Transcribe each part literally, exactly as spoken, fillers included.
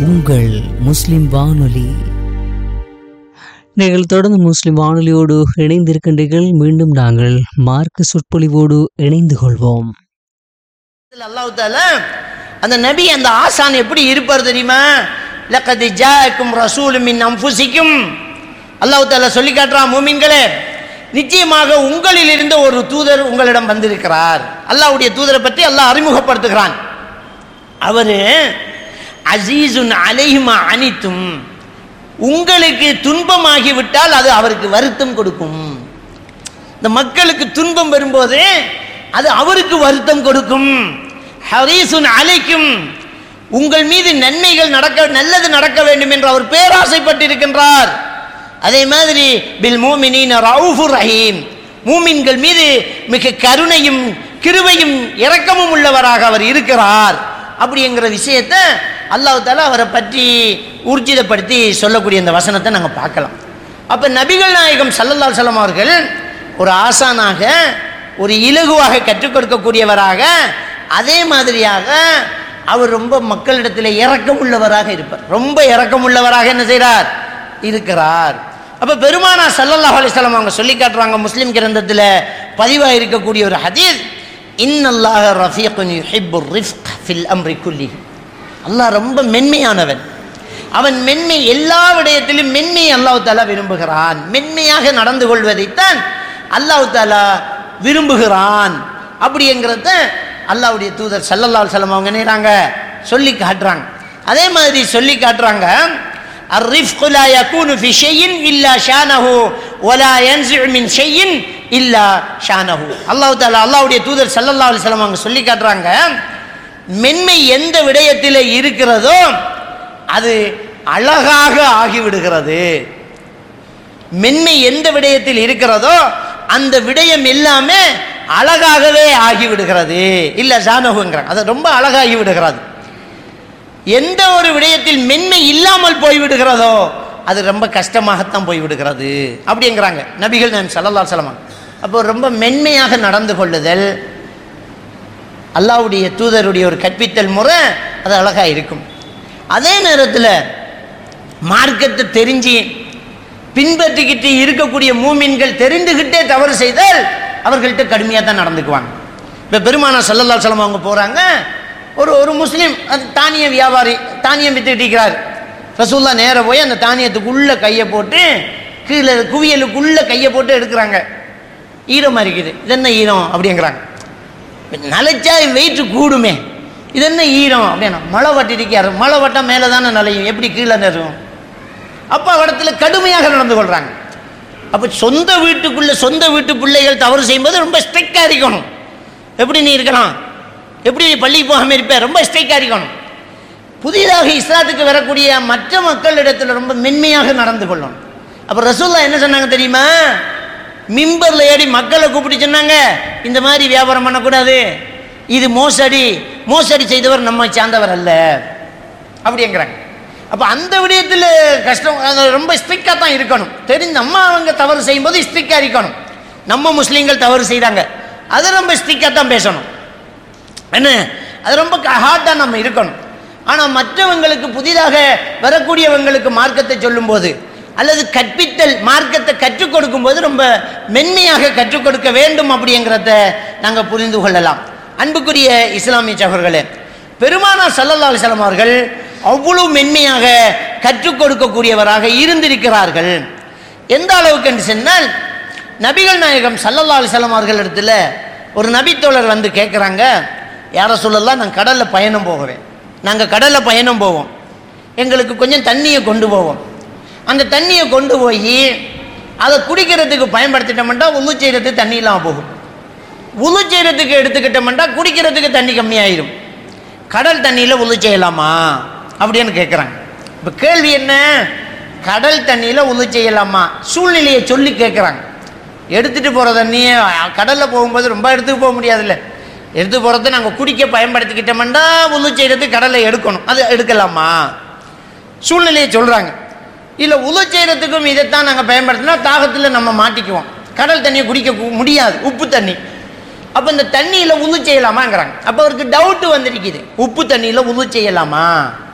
உங்கள் முஸ்லிம் வானொலி. நீங்கள் தொடர்ந்து முஸ்லிம் வானொலியோடு இணைந்திருக்கின்றீர்கள். மீண்டும் நாங்கள் மார்க்க சொற்பொழிவோடு இணைந்து கொள்வோம். அல்லாஹ் தஆலா அந்த நபி அந்த ஆசான் எப்படி இருப்பார் தெரியுமா? லக்கத் ஜாஅக்கும் ரசூலும் மின் அன்ஃபுசிக்கும். அல்லாஹ் தஆலா சொல்லி காட்டுறான், மூமின்களே, நிச்சயமாக உங்களில் இருந்த ஒரு தூதர் உங்களிடம் வந்திருக்கிறார். அல்லாஹ்வுடைய தூதரை பற்றி அல்லாஹ் அறிமுகப்படுத்துகிறான். அவரு அசீசுன் அலைஹிமா அனித்தும், உங்களுக்கு துன்பமாகிவிட்டால் அது அவருக்கு வருத்தம் கொடுக்கும். இந்த மக்களுக்கு துன்பம் வரும்போது அது அவருக்கு வருத்தம் கொடுக்கும். ஹரீசுன் அலைக்கும், உங்கள் மீது நன்மைகள் நடக்க நல்லது நடக்க வேண்டும் என்று அவர் பேராசைப்பட்டிருக்கின்றார். அதே மாதிரி பில் மூமினீன ரவுஃபுர் ரஹீம், மூமின்கள் மீது மிக கருணையும் கிருபையும் இரக்கமும் உள்ளவராக அவர் இருக்கிறார். அப்படிங்கிற விஷயத்தை அல்லாஹ் தஆலா அவரை பற்றி ஊர்ஜிதப்படுத்தி சொல்லக்கூடிய இந்த வசனத்தை நாங்கள் பார்க்கலாம். அப்போ நபிகள் நாயகம் ஸல்லல்லாஹு அலைஹி வஸல்லம் அவர்கள் ஒரு ஆசானாக, ஒரு இலகுவாக கற்றுக் கொடுக்கக்கூடியவராக, அதே மாதிரியாக அவர் ரொம்ப மக்களிடத்தில் இரக்கம் உள்ளவராக இருப்பார். ரொம்ப இரக்கம் உள்ளவராக என்ன செய்கிறார்? இருக்கிறார். அப்போ பெருமானா ஸல்லல்லாஹு அலைஹி வஸல்லம் அவங்க சொல்லி காட்டுறாங்க, முஸ்லிம் கிரந்தத்தில் பதிவாக இருக்கக்கூடிய ஒரு ஹதீஸ், இன்னல்லாஹ ரஃபீகுன் யுஹிப்புர் ரிஃப்க் ஃபில் அம்ரி குல்லிஹி. அல்லாஹ் ரொம்ப மென்மையானவன். அவன் மென்மை, எல்லா விடயத்திலும் மென்மையை அல்லாஹ் தஆலா விரும்புகிறான். மென்மையாக நடந்து கொள்வதைத்தான் அல்லாஹ் தஆலா விரும்புகிறான். அப்படிங்கிறத அல்லாஹ்வுடைய தூதர் ஸல்லல்லாஹு அலைஹி வஸல்லம் அவங்க என்னறாங்க சொல்லி காட்டுறாங்க. அதே மாதிரி சொல்லி காட்டுறாங்க, அர்-ரிஃப்கு லா யகூனு ஃபி ஷைஇன் இல்லா ஷானஹு வலா யன்ஸு மின் ஷைஇன் இல்லா ஷானஹு. அல்லாஹ் தஆலா அல்லாஹ்வுடைய தூதர் ஸல்லல்லாஹு அலைஹி வஸல்லம் அவங்க சொல்லி காட்டுறாங்க, மென்மை எந்த விடயத்தில் இருக்கிறதோ அது அழகாக ஆகிவிடுகிறது. மென்மை எந்த விடயத்தில் இருக்கிறதோ அந்த விடயம் எல்லாமே அழகாகவே ஆகிவிடுகிறது. இல்ல ஷானஹுங்கிறாங்க, அது ரொம்ப அழகாகி விடுகிறது. எந்த ஒரு விடயத்தில் மென்மை இல்லாமல் போய்விடுகிறதோ அது ரொம்ப கஷ்டமாகத்தான் போய்விடுகிறது அப்படிங்கிறாங்க நபிகள் நாயகம் ஸல்லல்லாஹு அலைஹி வஸல்லம். அப்போ ரொம்ப மென்மையாக நடந்து கொள்ளுதல், அல்லாஹ்வுடைய தூதருடைய ஒரு கற்பித்தல் முறை, அது அழகாக இருக்கும். அதே நேரத்தில் மார்க்கத்தை தெரிஞ்சு பின்பற்றிக்கிட்டு இருக்கக்கூடிய மூமின்கள் தெரிந்துகிட்டே தவறு செய்தால் அவர்கள்ட்ட கடுமையாக தான் நடந்துக்குவாங்க. இப்போ பெருமானா ஸல்லல்லாஹு அலைஹி வஸல்லம் அவங்க போகிறாங்க, ஒரு ஒரு முஸ்லீம் அது தானிய வியாபாரி தானியம் வித்துக்கிட்டு இருக்கிறார். ரசூலுல்லாஹ் நேராக போய் அந்த தானியத்துக்குள்ளே கையை போட்டு கீழே குவியலுக்குள்ளே கையை போட்டு எடுக்கிறாங்க. ஈரமாக இருக்குது, இது என்ன ஈரம் அப்படிங்கிறாங்க. நலைச்சா வெயிட்டு கூடுமே, இது என்ன ஈரம் அப்படின்னா, மழை வட்டிருக்காரு, மழை வட்டம் மேலே தானே நலையும், எப்படி கீழே நெரும். அப்போ இடத்துல கடுமையாக நடந்து கொள்கிறாங்க. அப்போ சொந்த வீட்டுக்குள்ளே சொந்த வீட்டு பிள்ளைகள் தவறு செய்யும்போது ரொம்ப ஸ்ட்ரிக்டாக இருக்கணும். எப்படி நீ இருக்கலாம், எப்படி நீ பள்ளிக்கு போகாமல் இருப்ப, ரொம்ப ஸ்ட்ரிக்டாக இருக்கணும். புதிதாக இஸ்லாத்துக்கு வரக்கூடிய மற்ற மக்களிடத்தில் ரொம்ப மென்மையாக நடந்து கொள்ளணும். அப்போ ரசூலுல்லாஹ் என்ன சொன்னாங்க தெரியுமா? மிம்பரில் ஏறி மக்களை கூப்பிட்டு சொன்னாங்க, இந்த மாதிரி வியாபாரம் பண்ணக்கூடாது, இது மோசடி, மோசடி செய்தவர் நம்மை சார்ந்தவர் அல்ல அப்படிங்கிறாங்க. அப்போ அந்த விடயத்தில் கஷ்டம், ரொம்ப ஸ்ட்ரிக்டாக தான் இருக்கணும். தெரிஞ்ச நம்ம அவங்க தவறு செய்யும்போது ஸ்ட்ரிக்டாக இருக்கணும். நம்ம முஸ்லீம்கள் தவறு செய்கிறாங்க, அதை ரொம்ப ஸ்ட்ரிக்டாக தான் பேசணும். என்ன, அது ரொம்ப ஹார்டாக நம்ம இருக்கணும். ஆனால் மற்றவங்களுக்கு புதிதாக வரக்கூடியவங்களுக்கு மார்க்கத்தை சொல்லும்போது அல்லது கற்பித்தல் மார்க்கத்தை கற்றுக் கொடுக்கும்போது ரொம்ப மென்மையாக கற்றுக் கொடுக்க வேண்டும் அப்படிங்கிறத நாங்கள் புரிந்து கொள்ளலாம். அன்புக்குரிய இஸ்லாமிய சகோதரர்களே, பெருமானா ஸல்லல்லாஹு அலைஹி வஸல்லம் அவர்கள் அவ்வளவு மென்மையாக கற்றுக் கொடுக்கக்கூடியவராக இருந்திருக்கிறார்கள். எந்த அளவுக்கு என்று சொன்னால், நபிகள் நாயகம் ஸல்லல்லாஹு அலைஹி வஸல்லம் அவர்களிடத்துல ஒரு நபித்தோழர் வந்து கேட்குறாங்க, யார சொல்லலாம், நான் கடலில் பயணம் போகிறேன், நாங்கள் கடலில் பயணம் போவோம், எங்களுக்கு கொஞ்சம் தண்ணியை கொண்டு போவோம், அந்த தண்ணியை கொண்டு போய் அதை குடிக்கிறதுக்கு பயன்படுத்திட்டோம்னா உழு செய்கிறதுக்கு தண்ணி இல்லாமல் போகும், உழு செய்கிறதுக்கு எடுத்துக்கிட்டோம்னா குடிக்கிறதுக்கு தண்ணி கம்மியாயிடும், கடல் தண்ணியில் உழு செய்யலாமா அப்படின்னு கேட்குறாங்க. இப்போ கேள்வி என்ன, கடல் தண்ணியில் உழு செய்யலாமா, சூழ்நிலையை சொல்லி கேட்குறாங்க. எடுத்துகிட்டு போகிற தண்ணியை கடலில் போகும்போது ரொம்ப எடுத்துகிட்டு போக முடியாதுல்ல, எடுத்து போகிறத நாங்கள் குடிக்க பயன்படுத்திக்கிட்டோம்னா உழு செய்கிறதுக்கு கடலை எடுக்கணும், அது எடுக்கலாமா, சூழ்நிலையை சொல்கிறாங்க. இல்லை உழு செய்கிறதுக்கும் இதைத்தான் நாங்கள் பயன்படுத்தினா தாகத்தில் நம்ம மாட்டிக்குவோம், கடல் தண்ணியை குடிக்க முடியாது, உப்பு தண்ணி, அப்போ இந்த தண்ணியில் உழு செய்யலாமாங்கிறாங்க. அப்போ அவருக்கு டவுட்டு வந்துருக்குது, உப்பு தண்ணியில் உழு செய்யலாமா.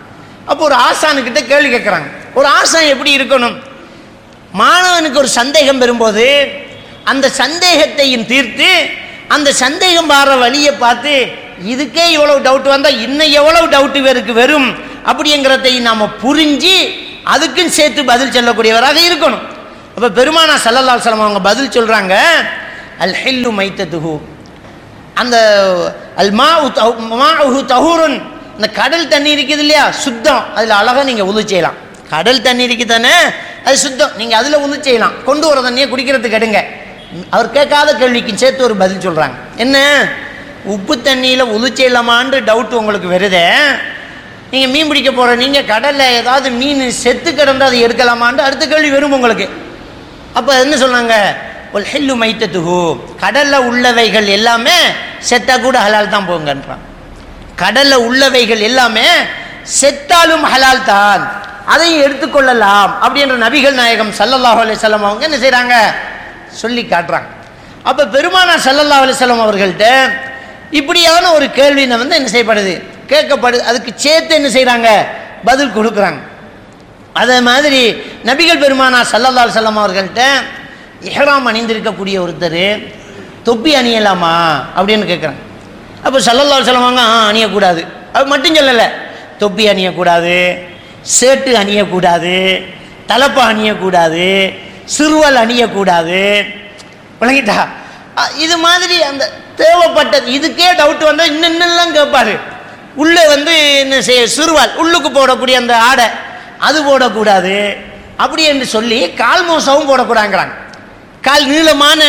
அப்போ ஒரு ஆசானுக்கிட்ட கேள்வி கேட்குறாங்க. ஒரு ஆசான் எப்படி இருக்கணும்? மாணவனுக்கு ஒரு சந்தேகம் வரும்போது அந்த சந்தேகத்தையும் தீர்த்து அந்த சந்தேகம் வர வழியை பார்த்து இதுக்கே இவ்வளவு டவுட் வந்தால் இன்னும் எவ்வளவு டவுட் இவருக்கு வரும் அப்படிங்கிறதை நாம் புரிஞ்சு அதுக்கும் சேர்த்து பதில் சொல்லக்கூடியவராக இருக்கணும். அப்போ பெருமானா ஸல்லல்லாஹு அலைஹி வஸல்லம் அவங்க பதில் சொல்கிறாங்க, அல் ஹில்லு மைத்ததுஹு, அந்த அல் மாஉ மாஉஹு தஹூருன், இந்த கடல் தண்ணி இருக்குது இல்லையா, சுத்தம். அதில் அழகாக நீங்கள் உது செய்யலாம். கடல் தண்ணி இருக்குது தானே, அது சுத்தம். நீங்கள் அதில் உது செய்யலாம். கொண்டு வர தண்ணியை குடிக்கிறதுக்கு எடுங்க. அவர் கேட்காத கேள்விக்கு சேர்த்து ஒரு பதில் சொல்கிறாங்க. என்ன, உப்பு தண்ணியில் உது செய்யலாமான்னு டவுட் உங்களுக்கு வருதே, நீங்கள் மீன் பிடிக்க போகிற நீங்கள் கடலில் ஏதாவது மீன் செத்து கிடந்து அதை எடுக்கலாமான்னு அடுத்த கேள்வி வரும் உங்களுக்கு. அப்போ என்ன சொன்னாங்க, ஒல் ஹில்லு மைத்ததுஹு, கடலில் உள்ளவைகள் எல்லாமே செத்தா கூட ஹலால் தான் போங்கன்றான். கடலில் உள்ளவைகள் எல்லாமே செத்தாலும் ஹலால் தான், அதையும் எடுத்துக்கொள்ளலாம் அப்படின்ற நபிகள் நாயகம் ஸல்லல்லாஹு அலைஹி வஸல்லம் அவங்க என்ன செய்கிறாங்க, சொல்லி காட்டுறாங்க. அப்போ பெருமானார் ஸல்லல்லாஹு அலைஹி வஸல்லம் அவர்கள்ட்ட இப்படியான ஒரு கேள்வி வந்து என்ன செய்யப்படுது, கேட்கப்படுது. அதுக்கு சேர்த்து என்ன செய்கிறாங்க, பதில் கொடுக்குறாங்க. அதே மாதிரி நபிகள் பெருமானார் ஸல்லல்லாஹு அலைஹி வஸல்லம் அவர்கள்ட்ட இஹ்ராம் அணிந்திருக்கக்கூடிய ஒருத்தர் தொப்பி அணியலாமா அப்படின்னு கேட்குறாங்க. அப்போ ஸல்லல்லாஹு அலைஹி வஸல்லம் அவங்க அணியக்கூடாது, அது மட்டும் சொல்லலை, தொப்பி அணியக்கூடாது, சேட்டு அணியக்கூடாது, தலப்பா அணியக்கூடாது, சிறுவல் அணியக்கூடாது. விளங்கிட்டா? இது மாதிரி அந்த தேவைப்பட்டது இதுக்கே டவுட் வந்தால் இன்னும் இன்னெல்லாம் கேட்பாரு. உள்ளே வந்து என்ன செய்ய, சிறுவால் உள்ளுக்கு போடக்கூடிய அந்த ஆடை அது போடக்கூடாது அப்படி என்று சொல்லி கால் மோசவும் போடக்கூடாங்கிறாங்க. கால் நீளமான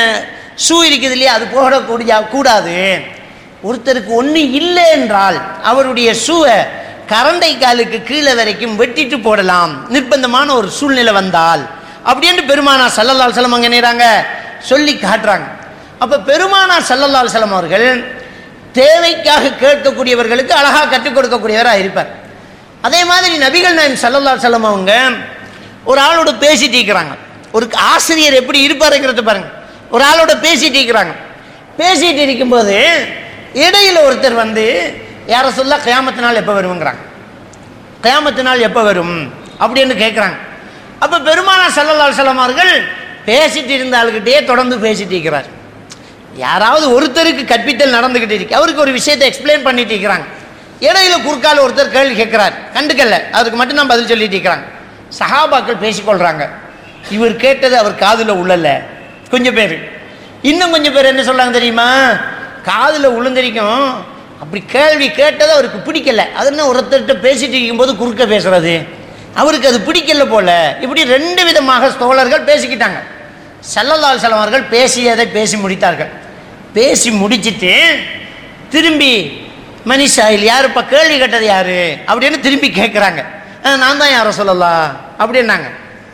ஷூ இருக்குது இல்லையா, அது போடக்கூடிய கூடாது. ஒருத்தருக்கு ஒன்று இல்லை என்றால் அவருடைய ஷூவை கரண்டை காலுக்கு கீழே வரைக்கும் வெட்டிட்டு போடலாம், நிர்பந்தமான ஒரு சூழ்நிலை வந்தால் அப்படின்னு பெருமானார் ஸல்லல்லாஹு அலைஹி வஸல்லம் அங்கே நேராங்க சொல்லி காட்டுறாங்க. அப்போ பெருமானார் ஸல்லல்லாஹு அலைஹி வஸல்லம் அவர்கள் தேவைக்காக கேட்கக்கூடியவர்களுக்கு அழகாக கற்றுக் கொடுக்கக்கூடியவராக இருப்பார். அதே மாதிரி நபிகள் நாயகம் ஸல்லல்லாஹு அலைஹி வஸல்லம் அவங்க ஒரு ஆளோட பேசிட்டு இருக்கிறாங்க. ஒரு ஆசிரியர் எப்படி இருப்பாருங்கிறது பாருங்க. ஒரு ஆளோட பேசிட்டு இருக்கிறாங்க. பேசிட்டு இருக்கும்போது இடையில ஒருத்தர் வந்து யார சொல்ல கியாமத்து நாள் எப்போ வருங்கிறாங்க. கியாமத்து நாள் எப்போ வரும் அப்படின்னு கேட்குறாங்க. அப்போ பெருமானார் ஸல்லல்லாஹு அலைஹி வஸல்லம் அவர்கள் பேசிட்டு இருந்த ஆளுகிட்டே தொடர்ந்து பேசிட்டு இருக்கிறார். யாராவது ஒருத்தருக்கு கற்பித்தல் நடந்துகிட்டு இருக்கு, அவருக்கு ஒரு விஷயத்தை எக்ஸ்பிளைன் பண்ணிட்டு இருக்கிறாங்க. இடையில குறுக்கால ஒருத்தர் கேள்வி கேட்கிறார், கண்டுக்கல்ல, அதுக்கு மட்டும் நான் பதில் சொல்லிட்டு இருக்கிறாங்க. சஹாபாக்கள் பேசிக்கொள்றாங்க. இவர் கேட்டது அவர் காதுல உள்ளல. கொஞ்சம் பேர், இன்னும் கொஞ்சம் பேர் என்ன சொல்றாங்க தெரியுமா, காதுல உளுந்திருக்கும், அப்படி கேள்வி கேட்டது அவருக்கு பிடிக்கல. அது என்ன, ஒருத்தர்கிட்ட பேசிட்டு இருக்கும்போது குறுக்க பேசுறது, அவருக்கு அது பிடிக்கல போல. இப்படி ரெண்டு விதமாக தோழர்கள் பேசிக்கிட்டாங்க. ஸல்லல்லாஹு அலைஹி வஸல்லம் அவர்கள் பேசியதை பேசி முடித்தார்கள். பேசி முடிச்சுட்டு திரும்பி மனிஷாயில் யாருப்பா கேள்வி கேட்டது யாரு அப்படின்னு திரும்பி கேட்குறாங்க. நான் தான் யாரை சொல்லலாம் அப்படின்னாங்க.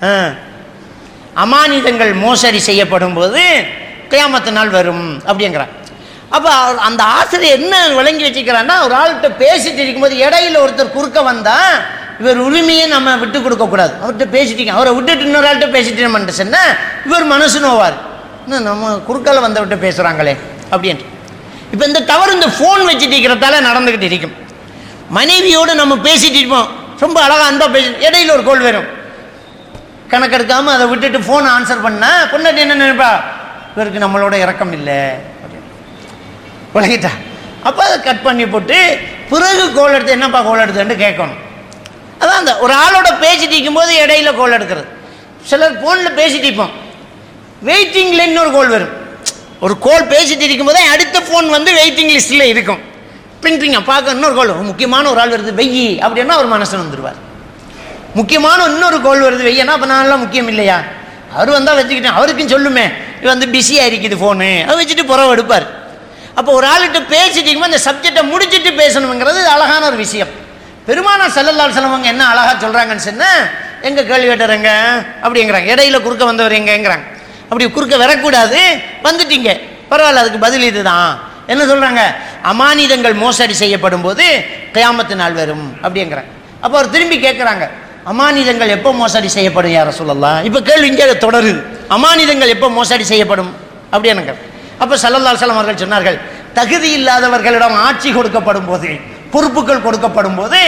அமானிதங்கள் மோசடி செய்யப்படும் போது கியாமத்து நாள் வரும் அப்படிங்கிறாங்க. அப்போ அந்த ஆசிரியர் என்ன விளங்கி வச்சுக்கிறான்னா, ஒரு ஆள்கிட்ட பேசிட்டு இருக்கும்போது இடையில ஒருத்தர் குறுக்க வந்தா இவர் உரிமையை நம்ம விட்டு கொடுக்கக்கூடாது. அவர்கிட்ட பேசிட்டீங்க, அவரை விட்டுட்டு இன்னொரு ஆள்கிட்ட பேசிட்டு சொன்னா இவர் மனசு நோவார், இன்னும் நம்ம குறுக்கால வந்தவர்கிட்ட பேசுகிறாங்களே அப்படின்ட்டு. இப்போ இந்த தவறு இந்த ஃபோன் வச்சுட்டு இருக்கிறதால நடந்துக்கிட்டு இருக்கும். மனைவியோடு நம்ம பேசிட்டு இருப்போம், ரொம்ப அழகாக அன்பாக பேசி, இடையில ஒரு கோல் வரும், கணக்கெடுக்காமல் அதை விட்டுட்டு ஃபோன் ஆன்சர் பண்ணால் பொண்ணாட்டி என்ன நினைப்பா, இவருக்கு நம்மளோட இறக்கம் இல்லை அப்படின்னு விளங்கிட்டா. அப்போ அதை கட் பண்ணி போட்டு பிறகு கோல் எடுத்து என்னப்பா கோல் எடுத்துன்னு கேட்கணும். அதான் அந்த ஒரு ஆளோட பேசிட்டு இருக்கும்போது இடையில கோல் எடுக்கிறது. சிலர் ஃபோனில் பேசிட்டு இருப்போம், வெயிட்டிங்கில் இன்னொரு கோல் வரும். ஒரு கோல் பேசிட்டு இருக்கும்போது அடுத்த ஃபோன் வந்து வெயிட்டிங் லிஸ்ட்டில் இருக்கும். பின்பிங்க பார்க்க இன்னொரு கோல், முக்கியமான ஒரு ஆள் வருது வெய்யி அப்படின்னா ஒரு மனசு வந்துடுவார். முக்கியமான இன்னொரு கோல் வருது வெய்யனா, அப்போ நான்லாம் முக்கியம் இல்லையா, அவர் வந்தால் வச்சுக்கிட்டேன், அவருக்கும் சொல்லுமே இது வந்து பிஸியாக இருக்குது ஃபோனு, அதை வச்சுட்டு புறவை எடுப்பார். அப்போ ஒரு ஆள்கிட்ட பேசிட்டு இருக்கும்போது அந்த சப்ஜெக்டை முடிச்சுட்டு பேசணுங்கிறது அழகான ஒரு விஷயம். பெருமானார் ஸல்லல்லாஹு அலைஹி வஸல்லம் என்ன அழகாக சொல்கிறாங்கன்னு சொன்னால், எங்கே கேள்வி கேட்டுறங்க அப்படிங்கிறாங்க, இடையில குறுக்க வந்தவர் எங்கேங்கிறாங்க. அப்படி குறுக்க வரக்கூடாது, வந்துட்டீங்க பரவாயில்ல, அதுக்கு பதில் இது தான். என்ன சொல்கிறாங்க, அமானிதங்கள் மோசடி செய்யப்படும் போது கியாமத்து நாள் வரும் அப்படிங்கிறாங்க. அப்போ அவர் திரும்பி கேட்குறாங்க, அமானிதங்கள் எப்போ மோசடி செய்யப்படும் யார சொல்லலாம். இப்போ கேள்வி இங்கே தொடருது, அமானிதங்கள் எப்போ மோசடி செய்யப்படும் அப்படின்னுங்க. அப்போ ஸல்லல்லாஹு அலைஹி வஸல்லம் அவர்கள் சொன்னார்கள், தகுதி இல்லாதவர்களிடம் ஆட்சி கொடுக்கப்படும் போது, பொறுப்புகள் கொடுக்கப்படும் போது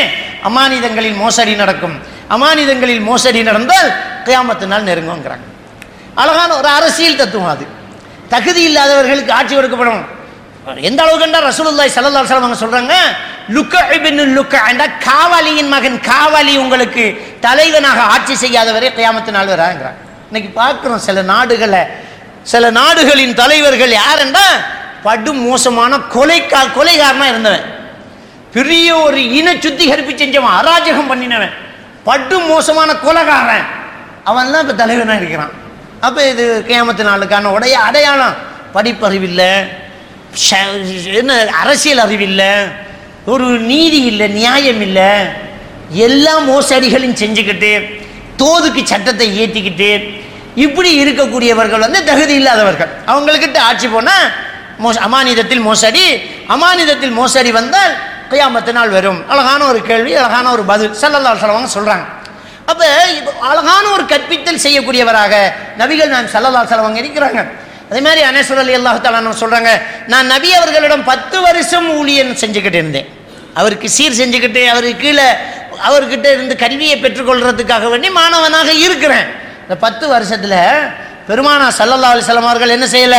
அமானிதங்களில் மோசடி நடக்கும். அமானிதங்களில் மோசடி நடந்தால் கியாமத்து நாள் நெருங்குங்கிறாங்க. அழகான ஒரு அரசியல் தத்துவம் அது. தகுதி இல்லாதவர்களுக்கு ஆட்சி கொடுக்கப்படும். எந்த அளவுக்கு என்றால் ரசூலுல்லாஹி ஸல்லல்லாஹு அலைஹி வஸல்லம் அவங்க சொல்றாங்க, லுக்க இப்னு லுக்க என்ற காவாலியின் மகன் காவாலி உங்களுக்கு தலைவனாக ஆட்சி செய்யாதவரே கியாமத்து நாள் வராங்கிறாங்க. இன்னைக்கு பார்க்கிறோம் சில நாடுகளை, சில நாடுகளின் தலைவர்கள் யார் என்றால் படு மோசமான கொலை கொலைகாரனா இருந்தவன், பெரிய ஒரு இன சுத்திகரிப்பு செஞ்சவன், அராஜகம் பண்ணினவன், படு மோசமான கொலைகாரன், அவன் தான் இப்போ தலைவனாக இருக்கிறான். அப்போ இது கியாமத்து நாளுக்கான உடைய அடையாளம். படிப்பறிவில்லை, என்ன அரசியல் அறிவில்லை, ஒரு நீதி இல்லை, நியாயம் இல்லை, எல்லா மோசடிகளையும் செஞ்சுக்கிட்டு தோதுக்கு சட்டத்தை ஏற்றிக்கிட்டு இப்படி இருக்கக்கூடியவர்கள் வந்து தகுதி இல்லாதவர்கள். அவங்கக்கிட்ட ஆட்சி போனால் மோச அமானிதத்தில் மோசடி, அமானிதத்தில் மோசடி வந்தால் கியாமத்து நாள் வரும். அழகான ஒரு கேள்வி, அழகான ஒரு பதில் ஸல்லல்லாஹு அலைஹி வஸல்லம் சொல்கிறாங்க. அப்போ அழகான ஒரு கற்பித்தல் செய்யக்கூடியவராக நபிகள் நான் ஸல்லல்லாஹு அலைஹி வஸல்லம் இருக்கிறாங்க. அதே மாதிரி அனஸ் ரலியல்லாஹு தஆலா சொல்கிறாங்க, நான் நபி அவர்களிடம் பத்து வருஷம் ஊழியன் செஞ்சுக்கிட்டு இருந்தேன். அவருக்கு சீர் செஞ்சுக்கிட்டு அவருக்கு கீழே அவர்கிட்ட இருந்து கல்வியை பெற்றுக்கொள்றதுக்காக வேண்டி மாணவனாக இருக்கிறேன். இந்த பத்து வருஷத்தில் பெருமானா ஸல்லல்லாஹு அலைஹி வஸல்லம் அவர்கள் என்ன செய்யலை,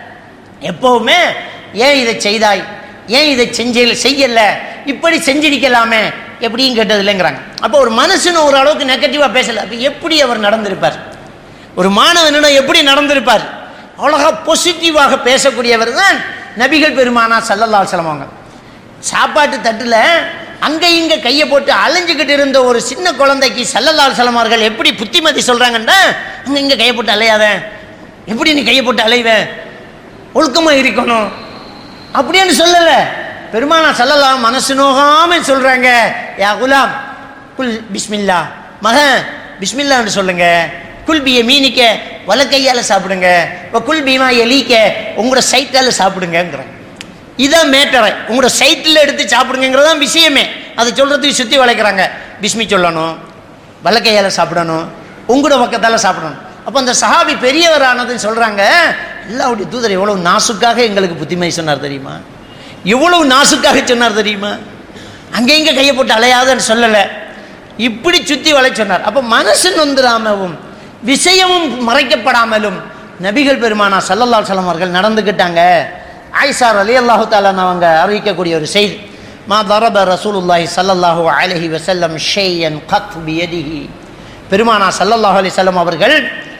எப்போவுமே ஏன் இதை செய்தாய், ஏன் இதை செஞ்ச செய்யலை, இப்படி செஞ்சிருக்கலாமே எப்படியும் கேட்டது இல்லைங்கிறாங்க. அப்போ ஒரு மனுஷன் ஒரு அளவுக்கு நெகட்டிவாக பேசலை. அப்போ எப்படி அவர் நடந்திருப்பார், ஒரு மாணவனிடம் எப்படி நடந்திருப்பார்? அவ்வளோகா பாசிட்டிவாக பேசக்கூடியவர் தான் நபிகள் பெருமானா ஸல்லல்லாஹு அலைஹி வஸல்லம் அவங்க. சாப்பாட்டு தட்டில் அங்கே இங்கே கையை போட்டு அலைஞ்சிக்கிட்டு இருந்த ஒரு சின்ன குழந்தைக்கு ஸல்லல்லாஹு அலைஹி வஸல்லம் அவர்கள் எப்படி புத்திமதி சொல்கிறாங்கன்னா, அங்கே இங்கே கையை போட்டு அலையாத, எப்படி நீ கையை போட்டு அலைவ, ஒழுக்கமாக இருக்கணும் அப்படின்னு சொல்லலை. பெருமானா ஸல்லல்லாஹு மனசு நோகாமல் சொல்கிறாங்க, யா குலாம் குல் பிஸ்மில்லா, மகன் பிஸ்மில்லான்னு சொல்லுங்க, குல் பிய மீனிக்க வலக்கையால் சாப்பிடுங்க, இப்போ குல் பீமா எலிக்க உங்களோட சைட்டால் சாப்பிடுங்கிறாங்க. இதான் மேட்டரை, உங்களோட சைட்டில் எடுத்து சாப்பிடுங்கிறது தான் விஷயமே. அதை சொல்கிறதுக்கு சுற்றி வளைக்கிறாங்க. பிஸ்மி சொல்லணும், வலக்கையால் சாப்பிடணும், உங்களோட பக்கத்தால் சாப்பிடணும். அப்போ அந்த சஹாபி பெரியவரானதுன்னு சொல்கிறாங்க, அல்லாஹ்வுடைய தூதர் எவ்வளவு நாசுக்காக எங்களுக்கு புத்திமதி சொன்னார் தெரியுமா, எவ்வளவு நாசுக்காக சொன்னார் தெரியுமா, அங்கே இங்கே கையை போட்டு அலையாதுன்னு சொல்லலை, இப்படி சுற்றி வளை சொன்னார். அப்போ மனசு நொந்துராமவும் விஷயமும் மறைக்கப்படாமலும் நபிகள் பெருமானா ஸல்லல்லாஹு அலைஹி வஸல்லம் அவர்கள் நடந்துக்கிட்டாங்க. ஆயிஷா ரலியல்லாஹு தஆலா அவங்க அறிவிக்கக்கூடிய ஒரு செய்தி, மா தரப ரசூலுல்லாஹி ஸல்லல்லாஹு அலைஹி வஸல்லம் ஷையன் கத் பியதிஹி, பெருமானா ஸல்லல்லாஹு அலைஹி வஸல்லம் அவர்கள்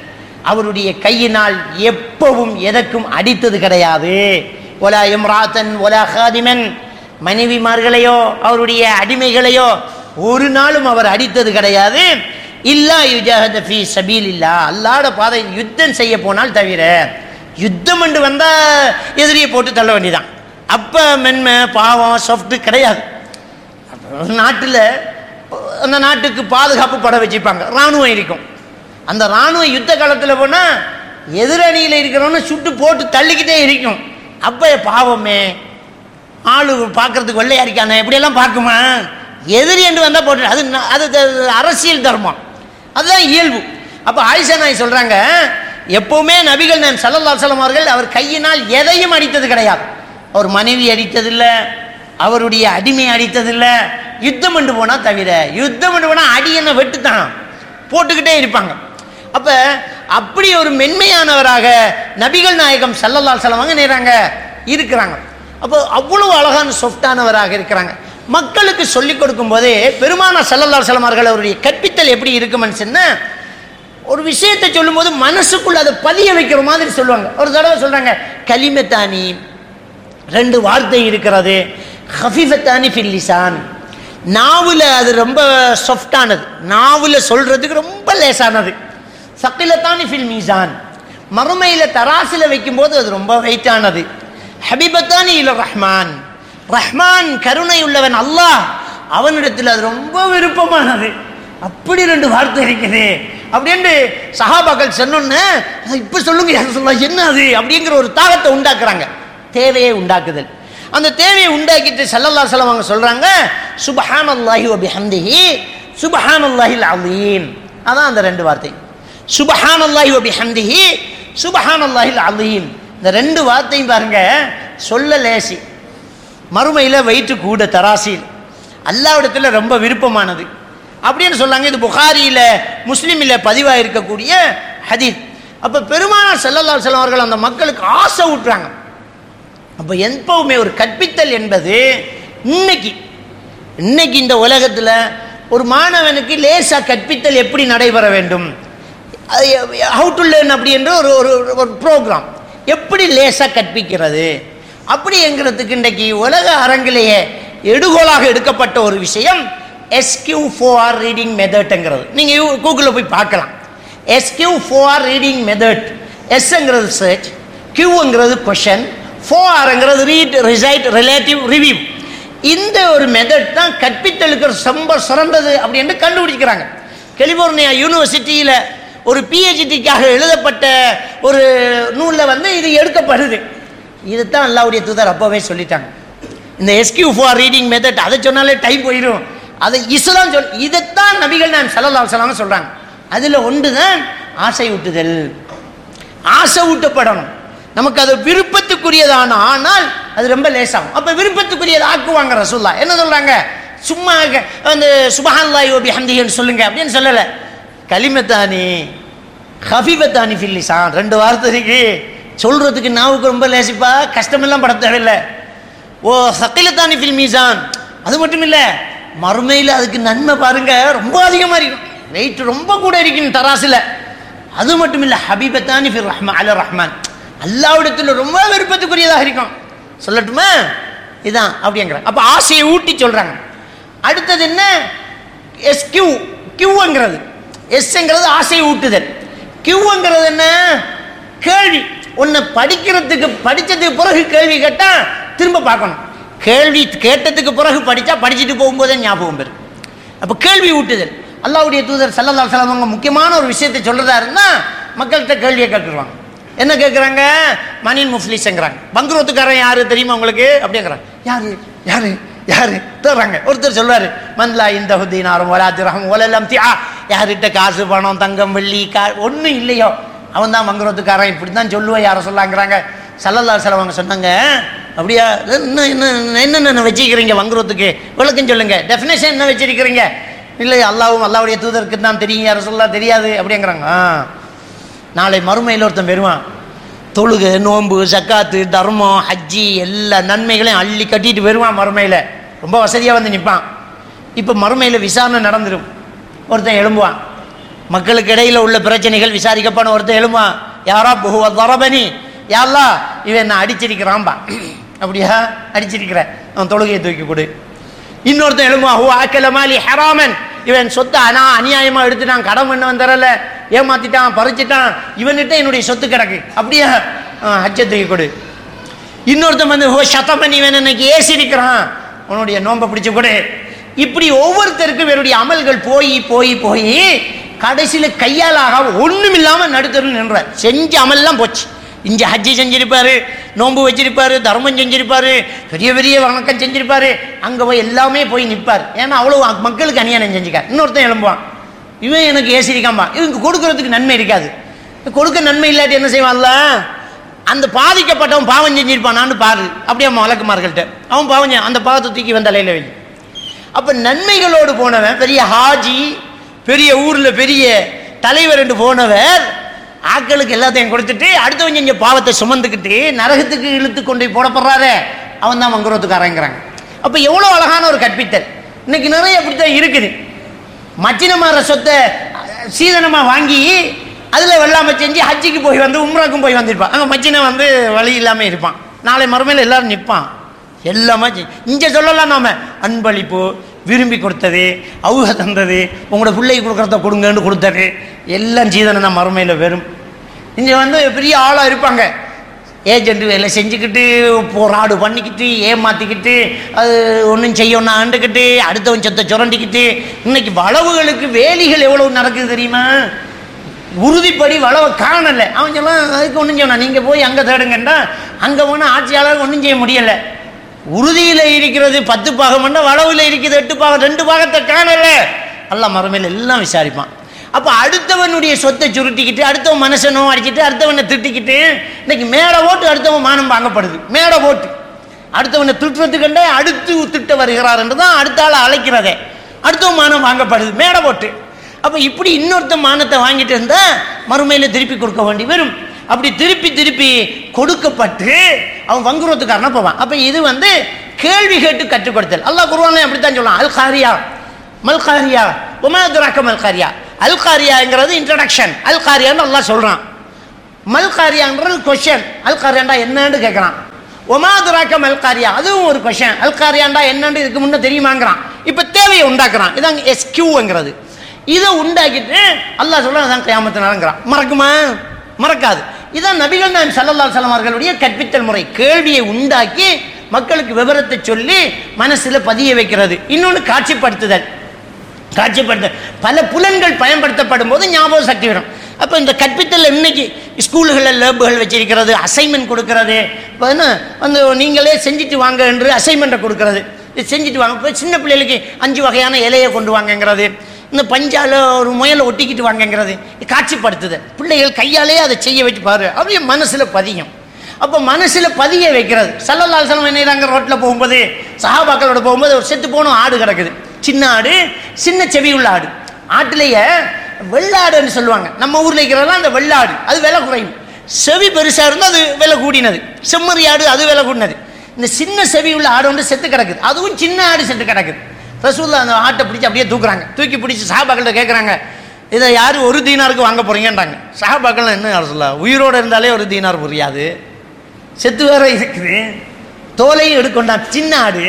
அவருடைய கையினால் எப்பவும் எதற்கும் அடித்தது கிடையாது. ஒலா இம்ராத்தன் ஒலா ஹாதிமன், மனைவிமார்களையோ அவருடைய அடிமைகளையோ ஒரு நாளும் அவர் அடித்தது கிடையாது. இல்லா யுஜாஹத ஃபீ சபீலில்லா, அல்லாஹ்வுடைய பாதையில் யுத்தம் செய்ய போனால் தவிர. யுத்தம் என்று வந்தால் எதிரியை போட்டு தள்ள வேண்டியதான். அப்போ மென்மை பாவம் சாஃப்ட்டு கிடையாது. நாட்டில் அந்த நாட்டுக்கு பாதுகாப்பு பட வச்சுப்பாங்க, இராணுவம் இருக்கும். அந்த இராணுவம் யுத்த காலத்தில் போனால் எதிரணியில் இருக்கிறவன சுட்டு போட்டு தள்ளிக்கிட்டே இருக்கும். அப்போ பாவமே, ஆளு பார்க்கறதுக்கு வெள்ளையா இருக்கானே இப்படியெல்லாம் பார்க்குமா, எதிரி என்று வந்தால் போட்டு, அது அது அரசியல் தர்மம், அதுதான் இயல்பு. அப்போ ஆயிஷா நாய் சொல்கிறாங்க, எப்போவுமே நபிகள் நான் ஸல்லல்லாஹு அலைஹி வஸல்லம் அவர்கள் அவர் கையினால் எதையும் அடித்தது கிடையாது. அவர் மனைவி அடித்ததில்லை, அவருடைய அடிமை அடித்ததில்லை. யுத்தம் பண்ணு போனால் தவிர, யுத்தம் பண்ணு போனால் அடி என்ன வெட்டுத்தான் போட்டுக்கிட்டே இருப்பாங்க. அப்போ அப்படி ஒரு மென்மையானவராக நபிகள் நாயகம் ஸல்லல்லாஹு அலைஹி வஸல்லம் அவங்க நேராங்க இருக்கிறாங்க. அப்போ அவ்வளவு அழகான சாஃப்டானவராக இருக்கிறாங்க. மக்களுக்கு சொல்லிக் கொடுக்கும் போதே பெருமானா ஸல்லல்லாஹு அலைஹி வஸல்லம் அவர்கள் அவருடைய கற்பித்தல் எப்படி இருக்குமென்னு சொன்னால், ஒரு விஷயத்தை சொல்லும்போது மனசுக்குள்ள அதை பதிய வைக்கிற மாதிரி சொல்லுவாங்க. ஒரு தடவை சொல்கிறாங்க, கலிமத்தானி, ரெண்டு வார்த்தை இருக்கிறது, ஹஃபீஃபத்தானி ஃபில் லிசான், நாவில் அது ரொம்ப சாஃப்டானது, நாவில் சொல்கிறதுக்கு ரொம்ப லேசானது. சக்கிலத்தானி ஃபில் மீசான், மறுமையில் தராசில் வைக்கும்போது அது ரொம்ப வெயிட்டானது. ஹபீபத்தானி இல ரஹ்மான், ரஹ்மான் கருணை உள்ளவன் அல்லாஹ், அவனிடத்தில் அது ரொம்ப விருப்பமானது. அப்படி ரெண்டு வார்த்தை இருக்குது அப்படின்னு சஹாபாக்கள் சொன்னோன்னு, இப்போ சொல்லுங்க யார் சொல்ல என்ன அது அப்படிங்கிற ஒரு தாகத்தை உண்டாக்குறாங்க, தேவையை உண்டாக்குதல். அந்த தேவையை உண்டாக்கிட்டு ஸல்லல்லாஹு அலைஹி வஸல்லம் அவங்க சொல்கிறாங்க, சுப்ஹானல்லாஹி வ பிஹம்திஹி சுப்ஹானல்லாஹில் அலீம். அதான் அந்த ரெண்டு வார்த்தை, சுப்ஹானல்லாஹி வ பிஹம்திஹி சுப்ஹானல்லாஹில் அலீம். இந்த ரெண்டு வார்த்தையும் பாருங்க, சொல்ல லேசி, மறுமையில் வயிற்று கூட தராசில். அல்லாஹ்விடத்தில் ரொம்ப விருப்பமானது அப்படின்னு சொன்னாங்க. இது புகாரியில் முஸ்லீமில் பதிவாக இருக்கக்கூடிய ஹதீஸ். அப்போ பெருமானார் ஸல்லல்லாஹு அலைஹி வஸல்லம் அவர்கள் அந்த மக்களுக்கு ஆசை ஊட்டுறாங்க. அப்போ எப்பவுமே ஒரு கற்பித்தல் என்பது இன்னைக்கு இன்னைக்கு இந்த உலகத்தில் ஒரு மாணவனுக்கு லேசாக கற்பித்தல் எப்படி நடைபெற வேண்டும், ஹவு டு லேர்ன் அப்படி என்ற ஒரு ஒரு ப்ரோக்ராம் எப்படி லேசாக கற்பிக்கிறது அப்படிங்கிறதுக்கு இன்றைக்கு உலக அரங்கிலேயே எடுகோலாக எடுக்கப்பட்ட ஒரு விஷயம் எஸ்கியூ ஃபோர் ரீடிங் மெத்தட்ங்கிறது. நீங்கள் கூகுளில் போய் பார்க்கலாம். எஸ்கியூ four reading method. எஸ்ங்கிறது search, கியூங்கிறது question, ஃபோர்ங்கிறது read, reside, relative, review. இந்த ஒரு மெத்தட் தான் கற்பித்தலுக்கு ரொம்ப சிறந்தது அப்படின்னு கண்டுபிடிக்கிறாங்க. கலிபோர்னியா யூனிவர்சிட்டியில் ஒரு பிஹெச்டிக்காக எழுதப்பட்ட ஒரு நூலில் வந்து இது எடுக்கப்படுது. இதுதான் அல்லாஹ்வுடைய தூதர் அப்போவே சொல்லிட்டாங்க. இந்த எஸ்கியூ ஃபோர் ரீடிங் மெத்தட் அதை சொன்னாலே டைம் போயிடும். அதை இஸ்லாம் சொல் இதைத்தான் நபிகள் நாயகம் ஸல்லல்லாஹு அலைஹி வஸல்லம் சொல்கிறாங்க. அதில் ஒன்று தான் ஆசை ஊட்டுதல். ஆசை ஊட்டப்படணும். நமக்கு அது விருப்பத்துக்குரியதான ஆனால் அது ரொம்ப லேசாகும். அப்போ விருப்பத்துக்குரியதை ஆக்குவாங்க ரசூலுல்லாஹ். என்ன சொல்கிறாங்க? சும்மா அந்த சுப்ஹானல்லாஹி வ பிஹம்திஹின்னு சொல்லுங்க அப்படின்னு சொல்லலை. கலிமத்தானி ஹஃபீஃபத்தானி ஃபில் லிசான், ரெண்டு வார்த்தை இருக்கு சொல்கிறதுக்கு நாவுக்கு ரொம்ப லேசிப்பா, கஷ்டமெல்லாம் பட தேவையில்லை. ஓ சக்கிலத்தானி ஃபில் மீசான், அது மட்டும் இல்லை மறுமையில் அதுக்கு நன்மை பாருங்க ரொம்ப அதிகமாக இருக்கும், வெயிட் ரொம்ப கூட இருக்கும் தராசில். அது மட்டும் இல்லை ஹபீபத்தானி ஃபில் ரஹ்மான் அல ரஹ்மான், அல்லாஹ்விடத்தில் ரொம்ப விருப்பத்துக்குரியதாக இருக்கும். சொல்லட்டுமா? இதுதான் அப்படிங்கிற. அப்போ ஆசையை ஊட்டி சொல்கிறாங்க. அடுத்தது என்ன? எஸ்கியூ கியூங்கிறது. எஸ்ங்கிறது ஆசையை ஊட்டுதல். கியூங்கிறது என்ன? கேள்வி. ஒன்று படிக்கிறதுக்கு படித்ததுக்கு பிறகு கேள்வி கேட்டால் திரும்ப பார்க்கணும். கேள்வி கேட்டதுக்கு பிறகு படித்தா படிச்சுட்டு போகும்போதே ஞாபகம் பெறும். அப்போ கேள்வி ஊட்டுதல். அல்லாஹ்வுடைய தூதர் ஸல்லல்லாஹு அலைஹி வஸல்லம் அவங்க முக்கியமான ஒரு விஷயத்தை சொல்கிறதா இருந்தால் மக்கள்கிட்ட கேள்வியை கேட்டுருவாங்க. என்ன கேட்குறாங்க? மனின் முஃப்லிஸ்ங்கிறாங்க. பங்குரோத்துக்காரன் யாரு தெரியுமா உங்களுக்கு அப்படிங்கிறாங்க. யாரு யாரு யாரு தர்றாங்க. ஒருத்தர் சொல்வார் மன்லா இந்த ஹுத்தீனாரும் ஒலா திரகம் ஒலெல்லாம் தியா, யார்கிட்ட காசு பணம் தங்கம் வெள்ளி கா ஒன்றும் இல்லையோ அவன் தான் பங்குரோத்துக்காரன், இப்படி தான் சொல்லுவேன் யாரை சொல்லாங்கிறாங்க. ஸல்லல்லாஹு அலைஹி வஸல்லம் அவங்க சொன்னாங்க, அப்படியா என்ன என்ன என்னென்ன வச்சிருக்கிறீங்க வங்குரோத்துக்கு விளக்கம் சொல்லுங்க, டெஃபினேஷன் என்ன வச்சிருக்கிறீங்க? இல்லை அல்லாவும் அல்லாவுடைய தூதருக்கு தான் தெரியும், யாரை சொல்லலாம் தெரியாது அப்படிங்கிறாங்க. ஆ நாளை மறுமையில் ஒருத்தன் பெறுவான், தொழுகை நோன்பு சக்காத்து தர்மம் ஹஜ்ஜி எல்லா நன்மைகளையும் அள்ளி கட்டிட்டு வருவான். மறுமையில் ரொம்ப வசதியாக வந்து நிற்பான். இப்போ மறுமையில் விசாரணை நடந்துடும். ஒருத்தன் எழும்புவான், மக்களுக்கு இடையில் உள்ள பிரச்சனைகள் விசாரிக்கப்பன. ஒருத்தன் எழும்புவான், யாரா புகுவ தரபனி, யாரா இவன் என்ன அடிச்சிருக்கிறான்பா. அப்படியா அடிச்சிருக்கிற, அவன் தொழுகையை தூக்கி கொடு. இன்னொருத்தன் எழும்புவான், ஹூ ஆக்கலமாலி ஹராமன், இவன் சொத்தை அனா அநியாயமாக எடுத்துட்டான், கடன் பண்ண தரல, ஏமாத்திட்டான், பறிச்சிட்டான், இவன்கிட்ட என்னுடைய சொத்து கிடக்கு, அப்படியா ஹஜ்ஜை தூக்கி கொடு. இன்னொருத்தன் வந்து ஹோ சத்தமன், இவன் இன்னைக்கு ஏசி இருக்கிறான், உன்னுடைய நோன்பை பிடிச்சு கொடு. இப்படி ஒவ்வொருத்தருக்கும் இவருடைய அமல்கள் போய் போய் போய் கடைசியில் கையால் ஆக ஒன்றும் இல்லாமல் நடுத்தரு நின்ற செஞ்ச அமல்லாம் போச்சு. இங்கே ஹஜ்ஜி செஞ்சிருப்பாரு, நோன்பு வச்சிருப்பாரு, தர்மம் செஞ்சிருப்பாரு, பெரிய பெரிய வணக்கம் செஞ்சிருப்பாரு, அங்கே போய் எல்லாமே போய் நிற்பார். ஏன்னா அவ்வளோ மக்களுக்கு அநியாயம் செஞ்சுக்கார். இன்னொருத்தன் எழும்புவான், இவன் எனக்கு ஏசிரிக்காம்பா, இவங்க கொடுக்கறதுக்கு நன்மை இருக்காது. கொடுக்க நன்மை இல்லாட்டி என்ன செய்வான்ல, அந்த பாதிக்கப்பட்டவன் பாவம் செஞ்சிருப்பானான்னு பாரு, அப்படியே மலக்குமார்கள்ட்ட அவன் பாவம், அந்த பாவத்தை தூக்கி வந்த தலையில் வை. அப்போ நன்மைகளோடு போனவன் பெரிய ஹாஜி, பெரிய ஊரில் பெரிய தலைவர் என்று போனவர் ஆக்களுக்கு எல்லாத்தையும் கொடுத்துட்டு அடுத்தவன் செஞ்ச பாவத்தை சுமந்துக்கிட்டு நரகத்துக்கு இழுத்து கொண்டு போடப்படுறாரு, அவன் தான் மங்குரோத்துக்காரங்கிறாங்க. அப்போ எவ்வளோ அழகான ஒரு கற்பித்தல். இன்னைக்கு நிறைய அப்படித்தான் இருக்குது. மச்சினமார சொத்தை சீதனமாக வாங்கி அதில் வெள்ளாமல் செஞ்சு ஹஜ்ஜிக்கு போய் வந்து உம்ராக்கும் போய் வந்திருப்பான். அங்கே மச்சினை வந்து வழி இல்லாமல் இருப்பான். நாளை மறுமையில் எல்லாரும் நிற்பான். எல்லாமே இங்கே சொல்லலாம், நாம அன்பளிப்பு விரும்பி கொடுத்தது, அவுக தந்தது, உங்களோட பிள்ளைக்கு கொடுக்குறத கொடுங்கன்னு கொடுத்தது எல்லாம் சீதனை தான் மறுமையில் வரும். இங்கே வந்து பெரிய ஆளாக இருப்பாங்க, ஏஜென்ட் வேலை செஞ்சுக்கிட்டு போராடு பண்ணிக்கிட்டு ஏமாற்றிக்கிட்டு அது ஒன்றும் செய்யணும் ஆண்டுக்கிட்டு அடுத்தவன் சொத்தை சுரண்டிக்கிட்டு. இன்னைக்கு வளவுகளுக்கு வேலிகள் எவ்வளவு நடக்குது தெரியுமா? உறுதிப்படி வளவை காணலை. அவன் சொல்லலாம் அதுக்கு ஒன்றும் செய்யணும், நீங்கள் போய் அங்கே தேடுங்கண்டா அங்கே போனால் ஆட்சியாளர் ஒன்றும் செய்ய முடியலை. உறுதியில் இருக்கிறது பத்து பாகம்னா வளவில் இருக்குது எட்டு பாகம், ரெண்டு பாகத்தை காணலை. அல்லாஹ் மறுமையில் எல்லாம் விசாரிப்பான். அப்போ அடுத்தவனுடைய சொத்தை சுருட்டிக்கிட்டு அடுத்தவன் மனசனோ அடிச்சுட்டு அடுத்தவனை திட்டிக்கிட்டு இன்னைக்கு மேடை ஓட்டு அடுத்தவன் மானம் வாங்கப்படுது. மேடை ஓட்டு அடுத்தவனை திட்டுறதுக்கண்டே அடுத்து திட்ட வருகிறார் என்று தான் அடுத்த ஆளை அழைக்கிறதே. அடுத்த மானம் வாங்கப்படுது மேடை போட்டு. அப்போ இப்படி இன்னொருத்த மானத்தை வாங்கிட்டு இருந்தால் மறுமையில் திருப்பி கொடுக்க வேண்டி வரும். அப்படி திருப்பி திருப்பி கொடுக்கப்பட்டு அவன் வங்குறதுக்காரனா போவான். அப்போ இது வந்து கேள்வி கேட்டு கற்றுக் கொடுத்தல். அல்லாஹ் குர்ஆன்ல அப்படித்தான் சொல்லலாம். அல் காரியா மல் காரியா உமா துராக்க மல் காரியா. அல் காரியாங்கிறது இன்ட்ரடக்ஷன். அல் காரியான்னு அல்லாஹ் சொல்கிறான். மல் காரியாங்கிறது கொஷன். அல் காரியாண்டா என்னன்னு கேட்குறான். ஒமா துராக்க மல் காரியா அதுவும் ஒரு கொஷன். அல் காரியாண்டா என்னன்னு இதுக்கு முன்னே தெரியுமாங்கிறான். இப்போ தேவையை உண்டாக்குறான். இதான் எஸ்கியூங்கிறது. இதை உண்டாக்கிட்டு அல்லாஹ் சொல்ல அதான் கியாமத்து நாளுங்கிறான். மறக்குமா? மறக்காது. இதான் நபிகள் நாயகம் ஸல்லல்லாஹு அலைஹி வஸல்லம் அவர்களுடைய கற்பித்தல் முறை. கேள்வியை உண்டாக்கி மக்களுக்கு விவரத்தை சொல்லி மனசில் பதிய வைக்கிறது. இன்னொன்று காட்சிப்படுத்துதல். காட்சிப்படுத்த பல புலன்கள் பயன்படுத்தப்படும் போது ஞாபக சக்தி வரும். அப்போ இந்த கற்பித்தல் இன்னைக்கு ஸ்கூல்களில் லேபுகள் வச்சிருக்கிறது, அசைன்மெண்ட் கொடுக்கறது. இப்போ என்ன வந்து நீங்களே செஞ்சுட்டு வாங்க என்று அசைன்மெண்ட்டை கொடுக்கறது. இது செஞ்சுட்டு வாங்க. இப்போ சின்ன பிள்ளைகளுக்கு அஞ்சு வகையான இலையை கொண்டு வாங்கங்கிறது, இந்த பஞ்சால ஒரு முயலை ஒட்டிக்கிட்டு வாங்கங்கிறது காட்சிப்படுத்துது. பிள்ளைகள் கையாலே அதை செய்ய வச்சு பாரு, அப்படியே மனசில் பதியும். அப்போ மனசில் பதிய வைக்கிறது. ஸல்லல்லாஹு அலைஹி வஸல்லம் என்ன ரோட்டில் போகும்போது சஹாபாக்களோட போகும்போது ஒரு செத்து போன ஆடு கிடக்குது. சின்ன ஆடு, சின்ன செவி உள்ள ஆடு. ஆட்டிலேயே வெள்ளாடுன்னு சொல்லுவாங்க. நம்ம ஊரில் இருக்கிறதெல்லாம் அந்த வெள்ளாடு, அது விலை குறையும். செவி பெருசாக இருந்தால் அது விலை கூடினது. செம்மறி ஆடு அது விலை கூடினது. இந்த சின்ன செவி உள்ள ஆடு வந்து செத்து கிடக்குது. அதுவும் சின்ன ஆடு செத்து கிடக்குது. ரசூலுல்லாஹ் அந்த ஆட்டை பிடிச்சி அப்படியே தூக்குறாங்க. தூக்கி பிடிச்சி சஹாபாக்கள்கிட்ட கேட்குறாங்க, இதை யார் ஒரு தீனாருக்கு வாங்க போகிறீங்கன்றாங்க. சஹாபாக்கள் என்ன ரசூலுல்லாஹ் உயிரோடு இருந்தாலே ஒரு தீனார் புரியாது, செத்து வேற இருக்குது, தோலையும் எடுக்கொண்டான், சின்ன ஆடு,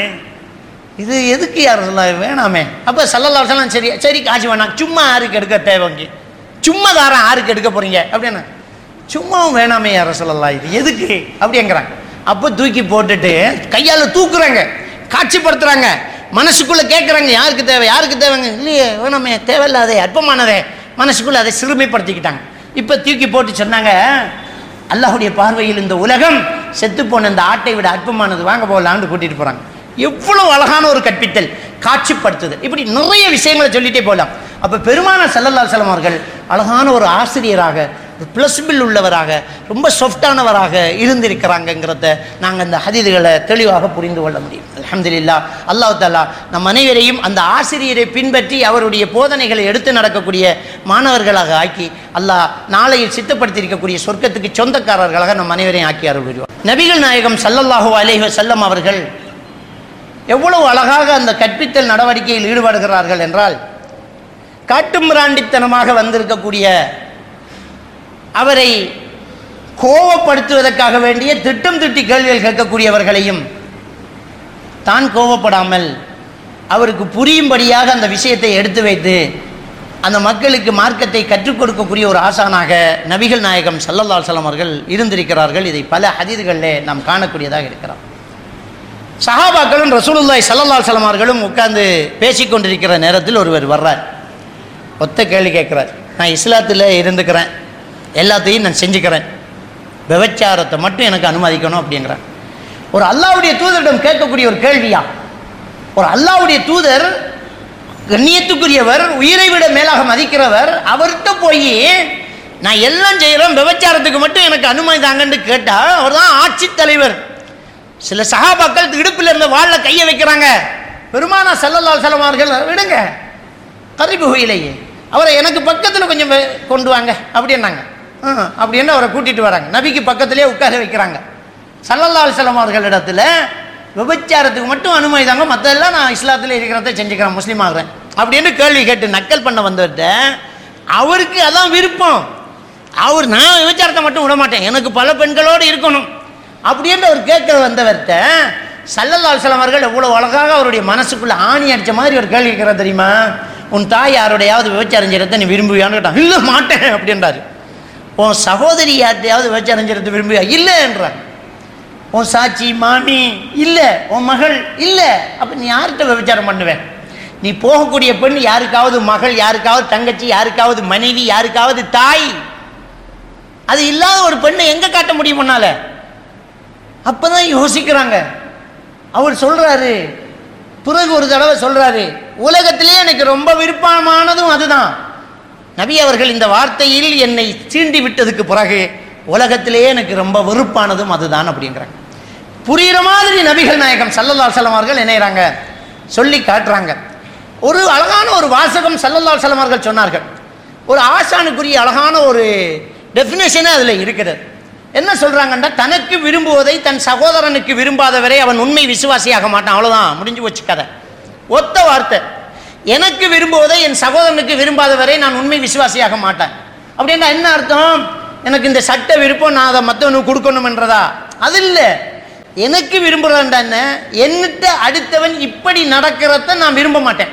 இது எதுக்கு யார் ரசூலுல்லாஹ் வேணாமே. அப்போ ஸல்லல்லாஹு அலைஹி வஸல்லம் சரி சரி காசு வேணாம், சும்மா ஆருக்கு எடுக்க தேவைங்க, சும்மா தாரம் ஆருக்கு எடுக்க போகிறீங்க அப்படின்னா, சும்மாவும் வேணாமே யார் ரசூலுல்லாஹ் இது எதுக்கு அப்படிங்கிறாங்க. அப்போ தூக்கி போட்டுட்டு கையால் தூக்குறாங்க, காட்சிப்படுத்துகிறாங்க. மனசுக்குள்ளே கேட்குறாங்க, யாருக்கு தேவை யாருக்கு தேவைங்க, இல்லையே வேணாமே, தேவையில்லாதே, அற்பமானதே. மனசுக்குள்ளே அதை சிறுமைப்படுத்திக்கிட்டாங்க. இப்போ தூக்கி போட்டு சொன்னாங்க, அல்லாஹுடைய பார்வையில் இந்த உலகம் செத்து போன இந்த ஆட்டை விட அற்பமானது, வாங்க போகலான்னு கூட்டிகிட்டு போகிறாங்க. எவ்வளோ அழகான ஒரு கற்பித்தல், காட்சிப்படுத்துது. இப்படி நிறைய விஷயங்களை சொல்லிட்டே போகலாம். அப்போ பெருமானார் ஸல்லல்லாஹு அலைஹி வஸல்லம் அவர்கள் அழகான ஒரு ஆசிரியராக, பிளஸ்பில் உள்ளவராக, ரொம்ப சாஃப்டானவராக இருந்திருக்கிறாங்கங்கிறத நாங்கள் இந்த ஹதீதுகளை தெளிவாக புரிந்து கொள்ள முடியும். அல்ஹம்துலில்லாஹ். அல்லாஹ் தஆலா நம் அனைவரையும் அந்த ஆசிரியரை பின்பற்றி அவருடைய போதனைகளை எடுத்து நடக்கக்கூடிய மாணவர்களாக ஆக்கி அல்லாஹ் நாளையில் சித்தப்படுத்தியிருக்கக்கூடிய சொர்க்கத்துக்கு சொந்தக்காரர்களாக நம் அனைவரையும் ஆக்கி அருள் புரிவார். நபிகள் நாயகம் ஸல்லல்லாஹு அலைஹி வஸல்லம் அவர்கள் எவ்வளவு அழகாக அந்த கற்பித்தல் நடவடிக்கையில் ஈடுபடுகிறார்கள் என்றால், காட்டுமிராண்டித்தனமாக வந்திருக்கக்கூடிய அவரை கோவப்படுத்துவதற்காக வேண்டிய திட்டம் திட்டி கேள்விகள் கேட்கக்கூடியவர்களையும் தான் கோவப்படாமல் அவருக்கு புரியும்படியாக அந்த விஷயத்தை எடுத்து வைத்து அந்த மக்களுக்கு மார்க்கத்தை கற்றுக் கொடுக்கக்கூடிய ஒரு ஆசானாக நபிகள் நாயகம் ஸல்லல்லாஹு அலைஹி வஸல்லம் அவர்கள் இருந்திருக்கிறார்கள். இதை பல ஹதீதுகளிலே நாம் காணக்கூடியதாக இருக்கிறோம். சஹாபாக்களும் ரசூலுல்லாஹி ஸல்லல்லாஹு அலைஹி வஸல்லம் அவர்களும் உட்கார்ந்து பேசிக்கொண்டிருக்கிற நேரத்தில் ஒருவர் வர்றார். ஒத்த கேள்வி கேட்குறார். நான் இஸ்லாத்தில் இருந்துக்கிறேன், எல்லாத்தையும் நான் செஞ்சுக்கிறேன், விபச்சாரத்தை மட்டும் எனக்கு அனுமதிக்கணும் அப்படிங்கிறார். ஒரு அல்லாஹ்வுடைய தூதரிடம் கேட்கக்கூடிய ஒரு கேள்வியா? ஒரு அல்லாஹ்வுடைய தூதர், கண்ணியத்துக்குரியவர், உயிரை விட மேலாக மதிக்கிறவர், அவர்கிட்ட போய் நான் எல்லாம் செய்கிறேன், விபச்சாரத்துக்கு மட்டும் எனக்கு அனுமதி தாங்கன்னு கேட்டால் அவர் தான் ஆட்சி தலைவர். சில சஹாபாக்கள் இடுப்பில் இருந்த வாளில் கையை வைக்கிறாங்க. பெருமானார் ஸல்லல்லாஹு அலைஹி வஸல்லம் அவர்கள் விடுங்க, கரிபு இலையே, அவரை எனக்கு பக்கத்தில் கொஞ்சம் கொண்டு வாங்க அப்படின்னாங்க. அப்படின்னு அவரை கூட்டிகிட்டு வராங்க. நபிக்கு பக்கத்திலே உட்கார வைக்கிறாங்க. ஸல்லல்லாஹு அலைஹி வஸல்லம் அவர்களிடத்தில் விபச்சாரத்துக்கு மட்டும் அனுமதி தாங்க, மற்றெல்லாம் நான் இஸ்லாத்தில் இருக்கிறத செஞ்சுக்கிறேன், முஸ்லீம் ஆகிறேன் அப்படின்னு கேள்வி கேட்டு நக்கல் பண்ண வந்தவர்கிட்ட அவருக்கு அதான் விருப்பம். அவர் நான் விபச்சாரத்தை மட்டும் விட மாட்டேன், எனக்கு பல பெண்களோடு இருக்கணும் அப்படின்னு அவர் கேட்க வந்தவர்கிட்ட ஸல்லல்லாஹு அலைஹி வஸல்லம் அவர்கள் எவ்வளோ அழகாக அவருடைய மனசுக்குள்ளே ஆணி அடித்த மாதிரி ஒரு கேள்வி கேட்குறாரு தெரியுமா? உன் தாய் யாரோடையாவது விபச்சாரம் செய்கிறத நீ விரும்புவியான்னு கேட்டான். இல்லை மாட்டேன் அப்படின்றாரு. உன் சகோதரி யார்ட்டையாவது விபச்சாரம் செய்கிறது விரும்புவியா? இல்லை என்றார். உன் சாட்சி மாமி இல்லை, உன் மகள் இல்லை, அப்போ நீ யார்கிட்ட விபச்சாரம் பண்ணுவேன்? நீ போகக்கூடிய பெண் யாருக்காவது மகள், யாருக்காவது தங்கச்சி, யாருக்காவது மனைவி, யாருக்காவது தாய். அது இல்லாத ஒரு பெண்ணை எங்கே காட்ட முடியும் முன்னால? அப்போதான் யோசிக்கிறாங்க. அவர் சொல்றாரு, பிறகு ஒரு தடவை சொல்றாரு, உலகத்திலே எனக்கு ரொம்ப விருப்பமானதும் அதுதான். நபி அவர்கள் இந்த வார்த்தையில் என்னை சீண்டி விட்டதுக்கு பிறகு உலகத்திலேயே எனக்கு ரொம்ப வெறுப்பானதும் அதுதான் அப்படிங்கிறாங்க. புரிகிற மாதிரி நபிகள் நாயகம் ஸல்லல்லாஹு அலைஹி வஸல்லம் அவர்கள் இணைகிறாங்க, சொல்லி காட்டுறாங்க. ஒரு அழகான ஒரு வாசகம் ஸல்லல்லாஹு அலைஹி வஸல்லம் அவர்கள் சொன்னார்கள். ஒரு ஆசானுக்குரிய அழகான ஒரு டெஃபினேஷனே அதில் இருக்கிறது. என்ன சொல்கிறாங்கன்னா, தனக்கு விரும்புவதை தன் சகோதரனுக்கு விரும்பாதவரை அவன் உண்மை விசுவாசியாக மாட்டான். அவ்வளோதான், முடிஞ்சு போச்சு கதை. ஒத்த வார்த்தை. எனக்கு விரும்புவதை என் சகோதரனுக்கு விரும்பாதவரை நான் உண்மை விசுவாசியாக மாட்டேன். அப்படின்னா என்ன அர்த்தம்? எனக்கு இந்த சட்ட விருப்பம், நான் அதை மற்றவனுக்கு கொடுக்கணும்ன்றதா? அது இல்லை. எனக்கு விரும்புகிறேன்டா என்ன, என்னட்ட அடுத்தவன் இப்படி நடக்கிறத நான் விரும்ப மாட்டேன்.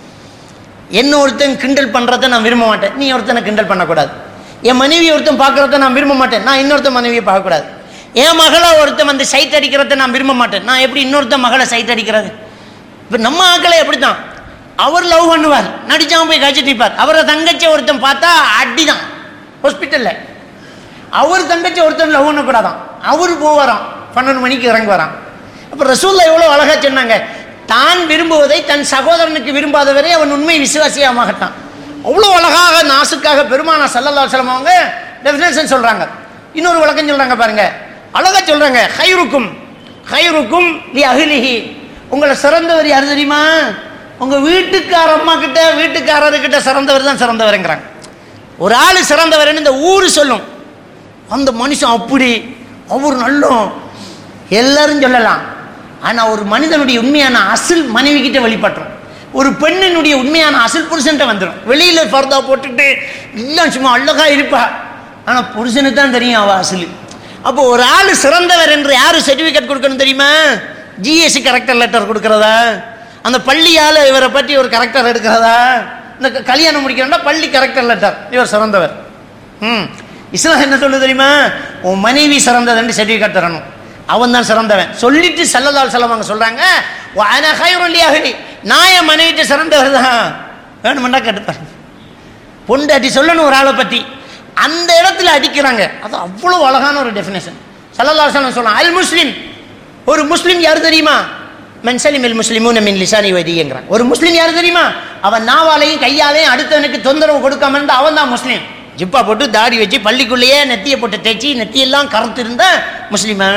என்ன ஒருத்தன் கிண்டல் பண்ணுறத நான் விரும்ப மாட்டேன், நீ ஒருத்தனை கிண்டல் பண்ணக்கூடாது. என் மனைவி ஒருத்தன் பார்க்குறத நான் விரும்ப மாட்டேன், நான் இன்னொருத்தன் மனைவியை பார்க்கக்கூடாது. என் மகளை ஒருத்தன் வந்து சைட் அடிக்கிறத நான் விரும்ப மாட்டேன், நான் எப்படி இன்னொருத்தன் மகளை சைட் அடிக்கிறது? இப்போ நம்ம ஆக்களை எப்படி தான், அவர் லவ் பண்ணுவார், நடிச்சாமல் போய் கழிச்சிட்டு நிற்பார். அவரை தங்கச்சி ஒருத்தன் பார்த்தா அடி தான் ஹாஸ்பிட்டலில். அவர் தங்கச்சி ஒருத்தன் லவ் பண்ணக்கூடாதான், அவர் போவாராம், பன்னெண்டு மணிக்கு இறங்கி வரான். அப்போ ரசூலுல்லாஹ் எவ்வளோ அழகாக சொன்னாங்க, தான் விரும்புவதை தன் சகோதரனுக்கு விரும்பாதவரை அவன் உண்மை விசுவாசியாக மாட்டான். அவ்வளோ அழகாக நாசுக்காக பெருமானா ஸல்லல்லாஹு அலைஹி வஸல்லம் அவங்க டெஃபினேஷன் சொல்கிறாங்க. இன்னொரு விளக்கம் சொல்கிறாங்க பாருங்க, அழகாக சொல்கிறாங்க. ஹைருக்கும் ஹைருக்கும் லி அஹ்லிஹி, உங்களை சிறந்தவர் யார் தெரியுமா? உங்கள் வீட்டுக்கார அம்மா கிட்ட வீட்டுக்காரர்கிட்ட சிறந்தவர் தான் சிறந்தவருங்கிறாங்க. ஒரு ஆள் சிறந்தவர்னு இந்த ஊர் சொல்லும், அந்த மனுஷன் அப்படி அவர் நல்லம் எல்லாரும் சொல்லலாம். ஆனால் ஒரு மனிதனுடைய உண்மையான அசில் மனைவி கிட்ட வெளிப்பட்டுரும். ஒரு பெண்ணினுடைய உண்மையான அசில் புருஷன்ட்ட வந்துடும். வெளியில் ஃபர்தா போட்டுட்டு எல்லாம் சும்மா அழகா இருப்பா, ஆனால் புருஷனுக்கு தான் தெரியும் அவள் அசில். அப்போ ஒரு ஆள் சிறந்தவர் என்று யார் சர்டிஃபிகேட் கொடுக்கணும் தெரியுமா? ஜிஎஸ்சி கரெக்டர் லெட்டர் கொடுக்கறதா, அந்த பள்ளியால் இவரை பற்றி ஒரு கரெக்டர் எடுக்கிறதா, இந்த கல்யாணம் முடிக்கிறா பள்ளி கரெக்டர் லெட்டர், இவர் சிறந்தவர். ம் இஸ்லாம் என்ன சொல்லுது தெரியுமா? உன் மனைவி சிறந்ததுன்னு சர்டிஃபிகேட் தரணும், அவன் தான் சிறந்தவன் சொல்லிட்டு ஸல்லல்லாஹு அலைஹி வஸல்லம் அவங்க சொல்றாங்க, வஅனா கைருல் லி அஹ்லி, நான் என் மனைவிட்ட சிறந்தவர் தான். வேணுமெண்டா கேட்டுப்பாரு, பொண்டாட்டி சொல்லணும் ஒரு ஆளை பற்றி, அந்த இடத்துல அடிக்கிறாங்க. அது அவ்வளோ அழகான ஒரு டெஃபினேஷன். ஸல்லல்லாஹு அலைஹி வஸல்லம் சொல்றாங்க, அல் முஸ்லிம், ஒரு முஸ்லிம் யார் தெரியுமா? மன் சலிமல் முஸ்லிமூன மின் லிசானி வதியங்கிறாங்க. ஒரு முஸ்லிம் யார் தெரியுமா? அவன் நாவாலையும் கையாலையும் அடுத்தவனுக்கு தொந்தரவு கொடுக்காம இருந்தால் அவன் தான் முஸ்லீம். ஜிப்பா போட்டு தாடி வச்சு பள்ளிக்குள்ளேயே நெத்தியை போட்டு தேய்ச்சி நெத்தியெல்லாம் கருத்து இருந்தா முஸ்லீமா?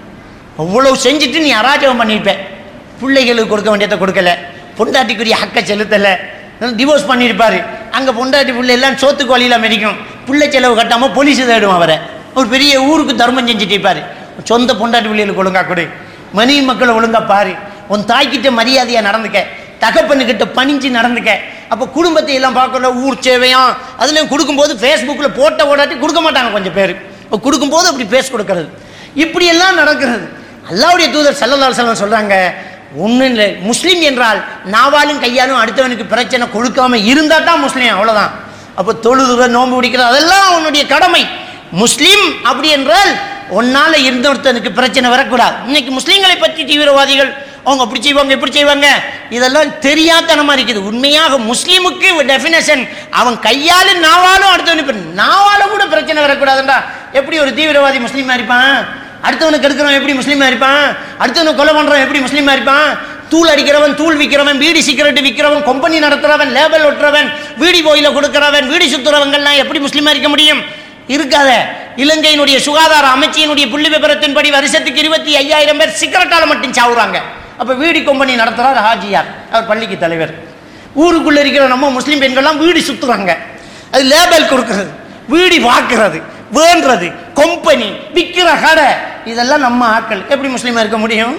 அவ்வளவு செஞ்சுட்டு நீ அராஜகம் பண்ணியிருப்பேன். பிள்ளைகளுக்கு கொடுக்க வேண்டியதை கொடுக்கல, பொண்டாட்டிக்குரிய ஹக்கை செலுத்தலை, டிவோர்ஸ் பண்ணியிருப்பார். அங்கே பொண்டாட்டி பிள்ளை எல்லாம் சோத்துக்கு வழியில் மெதிக்கும், பிள்ளை செலவு கட்டாமல் போலீஸு தேடும் அவரை. ஒரு பெரிய ஊருக்கு தர்மம் செஞ்சுட்டு இருப்பார். சொந்த பொண்டாட்டி பிள்ளைகளுக்கு ஒழுங்கா கொடு, மனைவி மக்களை ஒழுங்கா பாரு, உன் தாய்கிட்ட மரியாதையாக நடந்துக்க, தகப்பனுக்கிட்ட பணிஞ்சு நடந்துக்க. அப்போ குடும்பத்தை எல்லாம் பார்க்கல, ஊர் சேவையாம் அதுலேயும் கொடுக்கும்போது ஃபேஸ்புக்கில் போட்ட ஓடாட்டி கொடுக்க மாட்டாங்க கொஞ்சம் பேர், கொடுக்கும்போது அப்படி பேச கொடுக்கறது, இப்படியெல்லாம் நடக்கிறது. அல்லாஹ்வுடைய தூதர் ஸல்லல்லாஹு அலைஹி வஸல்லம் சொல்கிறாங்க, ஒன்றும் இல்லை, முஸ்லீம் என்றால் நாவாலும் கையாலும் அடுத்தவனுக்கு பிரச்சனை கொடுக்காம இருந்தால் தான் முஸ்லீம், அவ்வளோதான். அப்போ தொழுதுற நோன்பு பிடிக்கிறது அதெல்லாம் உன்னுடைய கடமை. முஸ்லீம் அப்படி என்றால் ஒன்னால இருந்தொருத்தனுக்கு பிரச்சனை வரக்கூடாது. இன்னைக்கு முஸ்லீம்களை பற்றி தீவிரவாதிகள் அவங்க அப்படி செய்வாங்க இப்படி செய்வாங்க, இதெல்லாம் தெரியாதனமா இருக்குது. உண்மையாக முஸ்லீமுக்கு டெஃபினேஷன், அவன் கையாலும் நாவாலும் அடுத்தவனுக்கு, நாவால கூட பிரச்சனை வரக்கூடாதுண்டா. எப்படி ஒரு தீவிரவாதி முஸ்லீமா இருப்பான்? அடுத்தவனுக்கு எடுக்கிறவன் எப்படி முஸ்லீமா இருப்பான்? அடுத்தவனுக்கு கொலை பண்றவன் எப்படி முஸ்லீமா இருப்பான்? தூள் அடிக்கிறவன், தூள் விற்கிறவன், பீடி சிகரெட் விற்கிறவன், கம்பெனி நடத்துறவன், லேபல் ஒட்டுறவன், வீடி போயில கொடுக்கிறவன், வீடி சுத்துறவங்கள்லாம் எப்படி முஸ்லீமா இருக்க முடியும்? இருக்காத. இலங்கையினுடைய சுகாதார அமைச்சியினுடைய புள்ளி விபரத்தின்படி வருஷத்துக்கு இருபத்தி ஐயாயிரம் பேர் சிகரெட்டால மட்டும் சாவுறாங்க. அப்ப வீடி கம்பெனி நடத்துறார் ஹாஜியார், அவர் பள்ளிக்கு தலைவர். ஊருக்குள்ள இருக்கிற நம்ம முஸ்லீம் பெண்கள்லாம் வீடி சுத்துறாங்க, அது லேபல் கொடுக்கிறது, வீடி வாக்குறது, வேண்டது, கம்பெனி விற்கிற கடை, இதெல்லாம் நம்ம ஆட்கள் எப்படி முஸ்லீமா இருக்க முடியும்?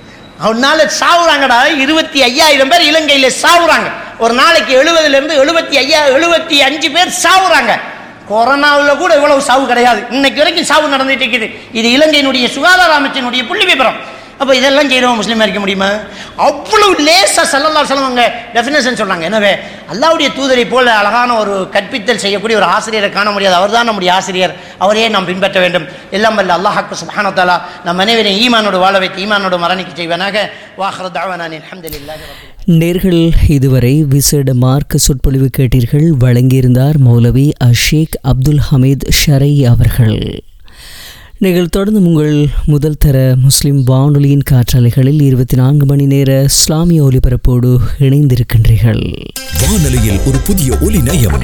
அவனால சாவுறாங்கடா. இருபத்தி ஐயாயிரம் பேர் இலங்கையில சாவுறாங்க. ஒரு நாளைக்கு எழுபதுல இருந்து எழுபத்தி ஐயா எழுபத்தி அஞ்சு பேர் சாவுறாங்க. கொரோனாவில் கூட இவ்வளவு சாவு கிடையாது, இன்னைக்கு வரைக்கும் சாவு நடந்துட்டு இருக்குது. இது இலங்கையினுடைய சுகாதார அமைச்சினுடைய புள்ளி விபரம். அப்போ இதெல்லாம் செய்யறவங்க முஸ்லீமா இருக்க முடியுமா? அவ்வளவு லேசா ஸல்லல்லாஹு அலைஹி வஸல்லம் அவங்க டெஃபினேஷன் சொல்றாங்க. எனவே அல்லாஹ்வுடைய தூதரை போல அழகான ஒரு கற்பித்தல் செய்யக்கூடிய ஒரு ஆசிரியரை காண முடியாது. அவர் தான் நம்முடைய ஆசிரியர், அவரையே நாம் பின்பற்ற வேண்டும். எல்லாம் வல்ல அல்லாஹ் சுப்ஹானஹு வ தஆலா நம் அனைவரையும் ஈமானோடு வாழ வைத்து ஈமானோடு மரணிக்க செய்வனாக. வாஹிரு தஅவானா அல்ஹம்துலில்லாஹி ரப்பில். நேர்கள் இதுவரை விசேட மார்க்க சொற்பொழிவு கேட்டீர்கள். வழங்கியிருந்தார் மௌலவி அஷேக் அப்துல் ஹமீத் ஷரை அவர்கள். நீங்கள் தொடர்ந்து உங்கள் முதல் தர முஸ்லிம் வானொலியின் காற்றாலைகளில் இருபத்தி நான்கு மணி நேர இஸ்லாமிய ஒலிபரப்போடு இணைந்திருக்கின்றீர்கள். வானொலியில் ஒரு புதிய ஒலி நயம்,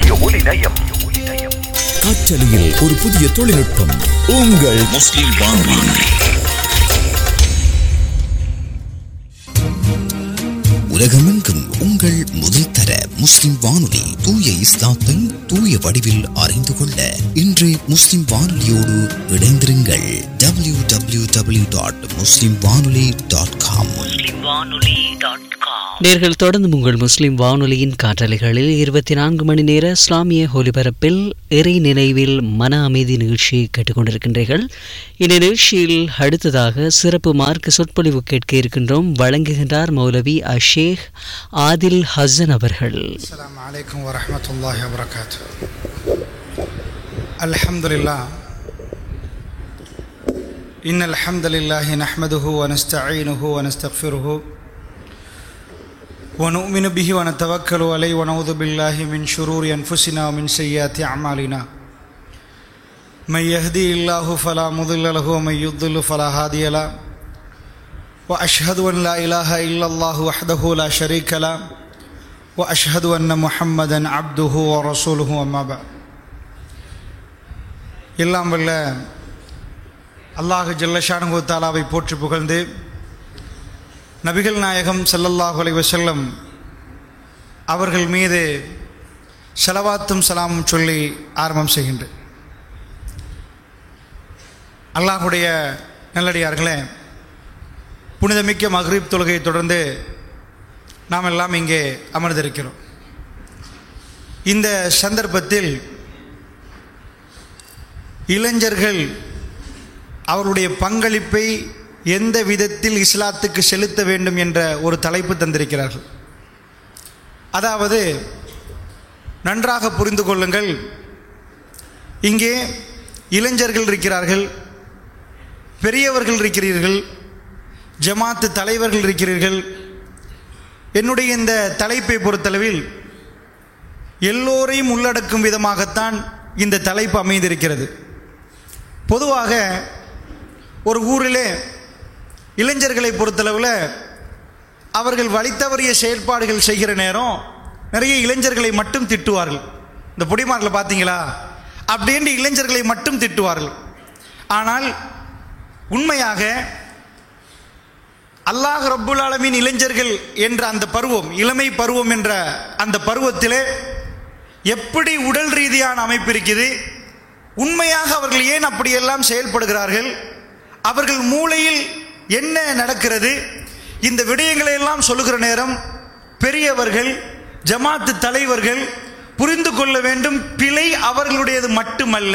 காற்றலையில் ஒரு புதிய தொழில்நுட்பம். உங்கள் முஸ்லிம் வானொலி உலகமெங்கும் உங்கள் முதல் தர முஸ்லிம் வானொலி தூய இஸ்லாத்தை தூய வடிவில் அறிந்து கொள்ள இன்று முஸ்லிம் வானொலியோடு இணைந்திருங்கள். டபிள்யூ டபிள்யூ டபிள்யூ டாட் முஸ்லிம் வானொலி டாட் காம். நேர்கள் தொடர்ந்து உங்கள் முஸ்லிம் வானொலியின் காற்றலைகளில் இருபத்தி நான்கு மணி நேர இஸ்லாமிய ஒலிபரப்பில் இறை நினைவில் மன அமைதி நிகழ்ச்சியை கேட்டுக்கொண்டிருக்கின்றீர்கள். இந்த நிகழ்ச்சியில் அடுத்ததாக சிறப்பு மார்க்க சொற்பொழிவு கேட்க இருக்கின்றோம். வழங்குகின்றார் மௌலவி அஷேக் ஆதில் ஹசன் அவர்கள். அஸ்ஸலாமு அலைக்கும் வரஹ்மத்துல்லாஹி வபரகாத்துஹு. அல்ஹம்துலில்லாஹ் இன்னல் ஹம்தலில்லாஹி நஹ்மதுஹு வ நஸ்தஈனுஹு வ நஸ்தக்ஃபிருஹு வ நு'மினு பிஹி வ நதவக்கலு அலைஹி வ நஊது பில்லாஹி மின் ஷுரூரி அன்ஃபுஸினா வ மின் ஸய்யிஆத்தி அஅமாலினா. மன் யஹ்திஹில்லாஹு ஃபலா முضில்ல லஹு வ மன் யுض்லில் ஃபலா ஹாதிய லஹு. வ அஷ்ஹது அன் லா இலாஹ இல்லல்லாஹு வஹ்தஹு லா ஷரீக லஹு வ அஷ்ஹது அன்ன முஹம்மதன் அப்துஹு வ ரசூலுஹு. அம்மா பஅத். எல்லாம் வல்ல அல்லாஹ் ஜல்ல ஷானுஹு தஆலாவை போற்றி புகழ்ந்து நபிகள் நாயகம் ஸல்லல்லாஹு அலைஹி வஸல்லம் அவர்கள் மீது ஸலவாத்தும் சலாமும் சொல்லி ஆரம்பம் செய்கின்றேன். அல்லாஹ்வுடைய நல்லடியார்களே, புனிதமிக்க மக்ரிப் தொழுகையை தொடர்ந்து நாம் எல்லாம் இங்கே அமர்ந்திருக்கிறோம். இந்த சந்தர்ப்பத்தில் இளைஞர்கள் அவருடைய பங்களிப்பை எந்த விதத்தில் இஸ்லாத்துக்கு செலுத்த வேண்டும் என்ற ஒரு தலைப்பு தந்திருக்கிறார்கள். அதாவது, நன்றாக புரிந்து கொள்ளுங்கள், இங்கே இளைஞர்கள் இருக்கிறார்கள், பெரியவர்கள் இருக்கிறீர்கள், ஜமாத்து தலைவர்கள் இருக்கிறீர்கள். என்னுடைய இந்த தலைப்பை பொறுத்தளவில் எல்லோரையும் உள்ளடக்கும் விதமாகத்தான் இந்த தலைப்பு அமைந்திருக்கிறது. பொதுவாக ஒரு ஊரிலே இளைஞர்களை பொறுத்தளவில் அவர்கள் வழித்தவறிய செயற்பாடுகள் செய்கிற நேரம் நிறைய இளைஞர்களை மட்டும் திட்டுவார்கள். இந்த பொடிமார்களை பார்த்தீங்களா அப்படின்ட்டு இளைஞர்களை மட்டும் திட்டுவார்கள். ஆனால் உண்மையாக அல்லாஹ் ரப்புல் ஆலமீன் இளைஞர்கள் என்ற அந்த பருவம், இளமை பருவம் என்ற அந்த பருவத்திலே எப்படி உடல் ரீதியான அமைப்பு இருக்குது, உண்மையாக அவர்கள் ஏன் அப்படியெல்லாம் செயல்படுகிறார்கள், அவர்கள் மூளையில் என்ன நடக்கிறது, இந்த விடயங்களை எல்லாம் சொல்லுகிற நேரம் பெரியவர்கள், ஜமாத்து தலைவர்கள் புரிந்து கொள்ள வேண்டும். பிழை அவர்களுடையது மட்டுமல்ல,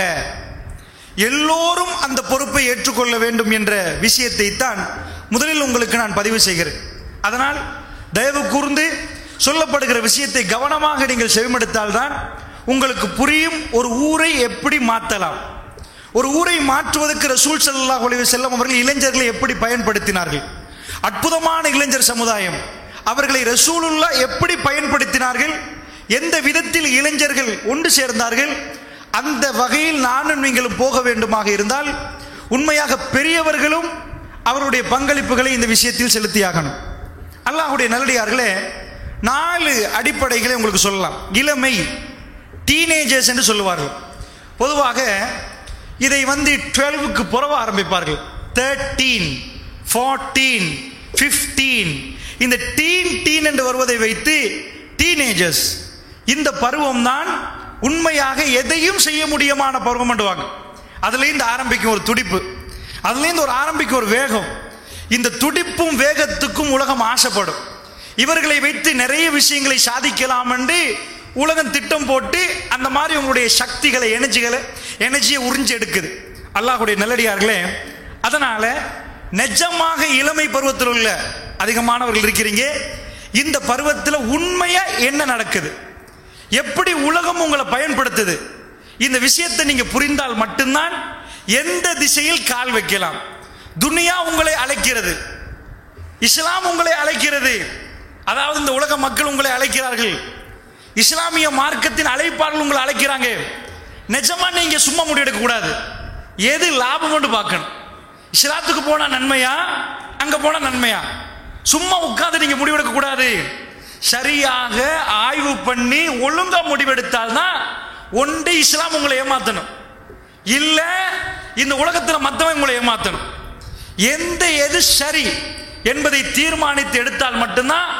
எல்லோரும் அந்த பொறுப்பை ஏற்றுக்கொள்ள வேண்டும் என்ற விஷயத்தை தான் முதலில் உங்களுக்கு நான் பதிவு செய்கிறேன். அதனால் தயவு கூர்ந்து சொல்லப்படுகிற விஷயத்தை கவனமாக நீங்கள் செவிமடுத்தால்தான் உங்களுக்கு புரியும். ஒரு ஊரை எப்படி மாற்றலாம், ஒரு ஊரை மாற்றுவதற்கு ரசூல் ஸல்லல்லாஹு அலைஹி வஸல்லம் அவர்கள் இளைஞர்களை எப்படி பயன்படுத்தினார்கள், அற்புதமான இளைஞர் சமுதாயம், அவர்களை ரசூலுல்லாஹ் எப்படி பயன்படுத்தினார்கள், எந்த விதத்தில் இளைஞர்கள் ஒன்று சேர்ந்தார்கள், அந்த வகையில் நானும் நீங்களும் போக வேண்டுமாக இருந்தால் உண்மையாக பெரியவர்களும் அவருடைய பங்களிப்புகளை இந்த விஷயத்தில் செலுத்தியாகணும். அல்லாஹ்வுடைய நல்லடியார்களே, நாலு அடிப்படைகளை உங்களுக்கு சொல்லலாம். இளமை, டீனேஜர்ஸ் என்று சொல்லுவார்கள். பொதுவாக இதை வந்து டுவெல்வுக்கு புறவ ஆரம்பிப்பார்கள். தேர்ட்டீன், ஃபோர்டீன், ஃபிஃப்டீன், இந்த டீன் டீன் என்று வருவதை வைத்து டீனேஜர்ஸ், இந்த பருவம் தான் உண்மையாக எதையும் செய்ய முடியுமான பருவம் என்றுவாங்க. அதுலேருந்து ஆரம்பிக்கும் ஒரு துடிப்பு, அதுலேருந்து ஒரு ஆரம்பிக்கும் ஒரு வேகம். இந்த துடிப்பும் வேகத்துக்கும் உலகம் ஆசைப்படும். இவர்களை வைத்து நிறைய விஷயங்களை சாதிக்கலாம் என்று உலகம் திட்டம் போட்டு அந்த மாதிரி உங்களுடைய சக்திகளை, எனர்ஜிகளை எனர்ஜியை உறிஞ்சி எடுக்குது. அல்லாஹ்வுடைய நல்லடியார்களே, அதனால நிஜமாக இளமை பருவத்தில் உள்ள அதிகமானவர்கள் இருக்கிறீங்க. இந்த பருவத்தில் உண்மையா என்ன நடக்குது, எப்படி உலகம் உங்களை பயன்படுத்துது, இந்த விஷயத்தை நீங்க புரிந்தால் மட்டும்தான் எந்த திசையில் கால் வைக்கலாம். துனியா உங்களை அழைக்கிறது, இஸ்லாம் உங்களை அழைக்கிறது, அதாவது இந்த உலக மக்கள் உங்களை அழைக்கிறார்கள், இஸ்லாமிய மார்க்கத்தின் அழைப்பாளர்கள் உங்களை அழைக்கிறாங்க. நிஜமா நீங்க சும்மா முடிவெடுக்க கூடாது, எது லாபம் பார்க்கணும். இஸ்லாத்துக்கு போனா நன்மையா, அங்க போனா நன்மையா, சும்மா உட்கார்ந்து நீங்க முடிவெடுக்க கூடாது. சரியாக ஆய்வு பண்ணி ஒழுங்கா முடிவெடுத்தால்தான் ஒன்று இஸ்லாம் உங்களை ஏமாத்தணும், இல்ல இந்த உலகத்தில் மற்றவங்க உங்களை ஏமாத்தணும். எந்த எது சரி என்பதை தீர்மானித்து எடுத்தால் மட்டும்தான்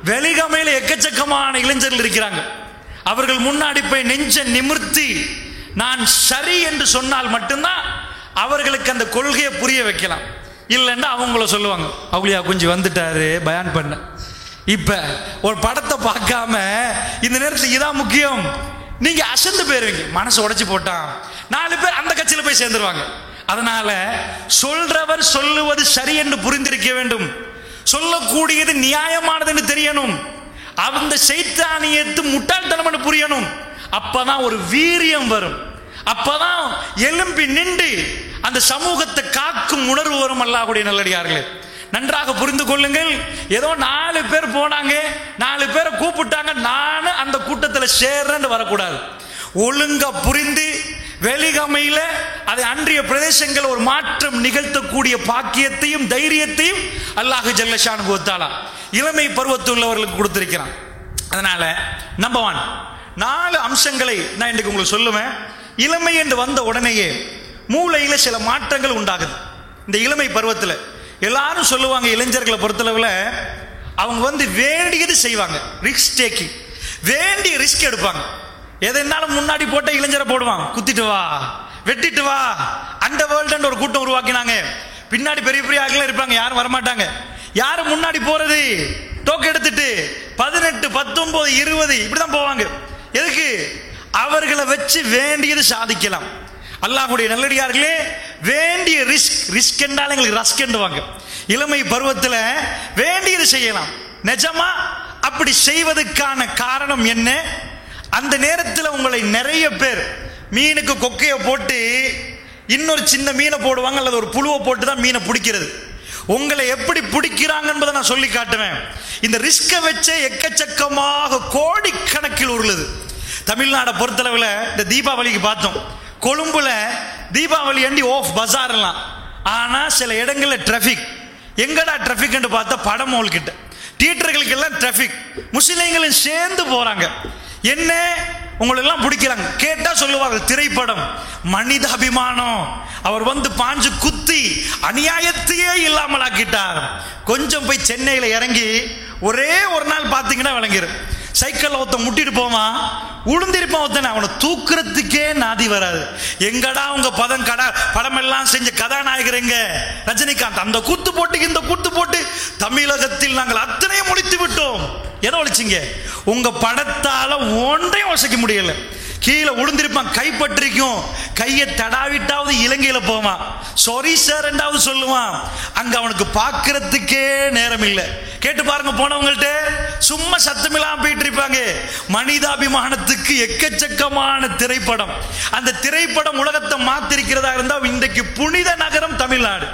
வெளிகமையில் எக்கச்சக்கமான இளைஞர்கள் இருக்கிறாங்க. அவர்கள் முன்னாடி போய் நெஞ்ச நிமிர்த்தி நான் சரி என்று சொன்னால் மட்டும்தான் அவர்களுக்கு அந்த கொள்கையை புரிய வைக்கலாம். இல்லைன்னா அவங்கள சொல்லுவாங்க, அவளியா கொஞ்சம் வந்துட்டாரு பயான் பண்ண. இப்ப ஒரு படத்தை பார்க்காம இந்த நேரத்தில் இதான் முக்கியம், நீங்க அசந்து போயிருவீங்க. மனசு உடைச்சு போட்டான் நாலு பேர் அந்த கட்சியில போய் சேர்ந்துருவாங்க. அதனால சொல்றவர் சொல்லுவது சரி என்று புரிந்திருக்க வேண்டும், சொல்லக்கூடியது நியாயமானது என்று தெரியணும், அந்த சைத்தானியத்து முட்டாள்தனம் புரியணும். அப்பதான் ஒரு வீரியம் வரும், அப்பதான் எலும்பி நின்று அந்த சமூகத்தை காக்கும் உணர்வு வரும். அல்லாஹ்வுடைய நல்லடியார்களே, நன்றாக புரிந்து கொள்ளுங்கள். ஏதோ நாலு பேர் போனாங்க, நாலு பேரை கூப்பிட்டாங்க, நானும் அந்த கூட்டத்தில் சேர்றேன்னு வரக்கூடாது. ஒழுங்கா புரிந்து வெளிகமையில அதை அன்றைய பிரதேசங்கள் ஒரு மாற்றம் நிகழ்த்தக்கூடிய பாக்கியத்தையும் தைரியத்தையும் அல்லாஹ் ஜல்ல ஷானுஹு வ தஆலா இளமை பருவத்தில் உள்ளவர்களுக்கு கொடுத்திருக்கிறான். அதனால நம்பர் ஒன் நாலு அம்சங்களை நான் இன்றைக்கு உங்களுக்கு சொல்லுவேன். இளமை என்று வந்த உடனேயே மூளையில சில மாற்றங்கள் உண்டாகுது. இந்த இளமை பருவத்தில் எல்லாரும் சொல்லுவாங்க, இளைஞர்களை பொறுத்தளவில் அவங்க வந்து வேண்டியது செய்வாங்க, ரிஸ்க் டேக்கிங், வேண்டிய ரிஸ்க் எடுப்பாங்க. எதனாலும் முன்னாடி போட்ட இளைஞரை போடுவான், குத்திட்டு வா வெட்டிட்டு வா. அந்த வேர்ல்டு ஒரு கூட்டம் உருவாக்கினாங்க. பின்னாடி பெரிய பெரிய ஆட்கள் இருப்பாங்க, யாரும் வரமாட்டாங்க. யாரும் முன்னாடி போறது டோக்கு எடுத்துட்டு பதினெட்டு பத்தொன்பது இருபது இப்படிதான் போவாங்க. எதுக்கு? அவர்களை வச்சு வேண்டியது சாதிக்கலாம். அல்லாஹ்வுடைய நல்லடியார்களே, வேண்டிய ரிஸ்க் ரிஸ்க் என்றால் எங்களுக்கு ரஸ்க் என்றுவாங்க. இளமை பருவத்தில் வேண்டியது செய்யலாம். நிஜமா அப்படி செய்வதற்கான காரணம் என்ன? அந்த நேரத்தில் உங்களை நிறைய பேர் மீனுக்கு கொக்கையை போட்டு இன்னொரு சின்ன மீனை போடுவாங்க, அல்லது ஒரு புழுவை போட்டு தான் மீனை பிடிக்கிறது. உங்களை எப்படி பிடிக்கிறாங்க என்பதை நான் சொல்லி காட்டுவேன். இந்த ரிஸ்கை வச்ச எக்கச்சக்கமாக கோடிக்கணக்கில் உருளுது. தமிழ்நாடை பொறுத்தளவில் இந்த தீபாவளிக்கு பார்த்தோம், கொழும்புல தீபாவளி அண்டி ஆஃப் பஜார் எல்லாம். ஆனா சில இடங்களில் டிராபிக். எங்கடா டிராபிக் என்று பார்த்தா படமோல் கிட்ட தியேட்டர்களுக்கு எல்லாம் டிராபிக். முஸ்லிம்களும் சேர்ந்து போறாங்க. என்ன உங்களெல்லாம் பிடிக்கிறாங்க கேட்டா சொல்லுவார்கள் திரைப்படம், மனித அபிமானம். அவர் வந்து பாஞ்சு குத்தி அநியாயத்தையே இல்லாமல் ஆக்கிட்டார். கொஞ்சம் போய் சென்னையில இறங்கி ஒரே ஒரு நாள் பார்த்தீங்கன்னா விளங்கிடும். சைக்கிள் ஒருத்த முட்டிட்டு போவான், உளுந்திருப்பான் ஒருத்தனை, அவனை தூக்குறதுக்கே நாதி வராது. எங்கடா உங்க பதம் கடா படம் எல்லாம் செஞ்ச கதாநாயகர் எங்க? ரஜினிகாந்த். அந்த கூத்து போட்டு இந்த கூத்து போட்டு தமிழகத்தில் நாங்கள் அத்தனையும் முடித்து விட்டோம். எதை ஒழிச்சிங்க? உங்க படத்தால ஒன்றையும் வசிக்க முடியல. கீழே உளுந்திருப்பான், கைப்பற்றிக்கும், கையை தடாவிட்டாவது இலங்கையில போவான், சாரி சார் என்றாவது சொல்லுவான். அங்க அவனுக்கு பார்க்கறதுக்கே நேரம் இல்லை. கேட்டு பாருங்க, போனவங்கள்ட்ட சும்மா சத்தமில்லாம போயிட்டு இருப்பாங்க. மனிதாபிமானத்துக்கு எக்கச்சக்கமான திரைப்படம். அந்த திரைப்படம் உலகத்தை மாத்திருக்கிறதா இருந்தா இன்றைக்கு புனித நகரம் தமிழ்நாடு.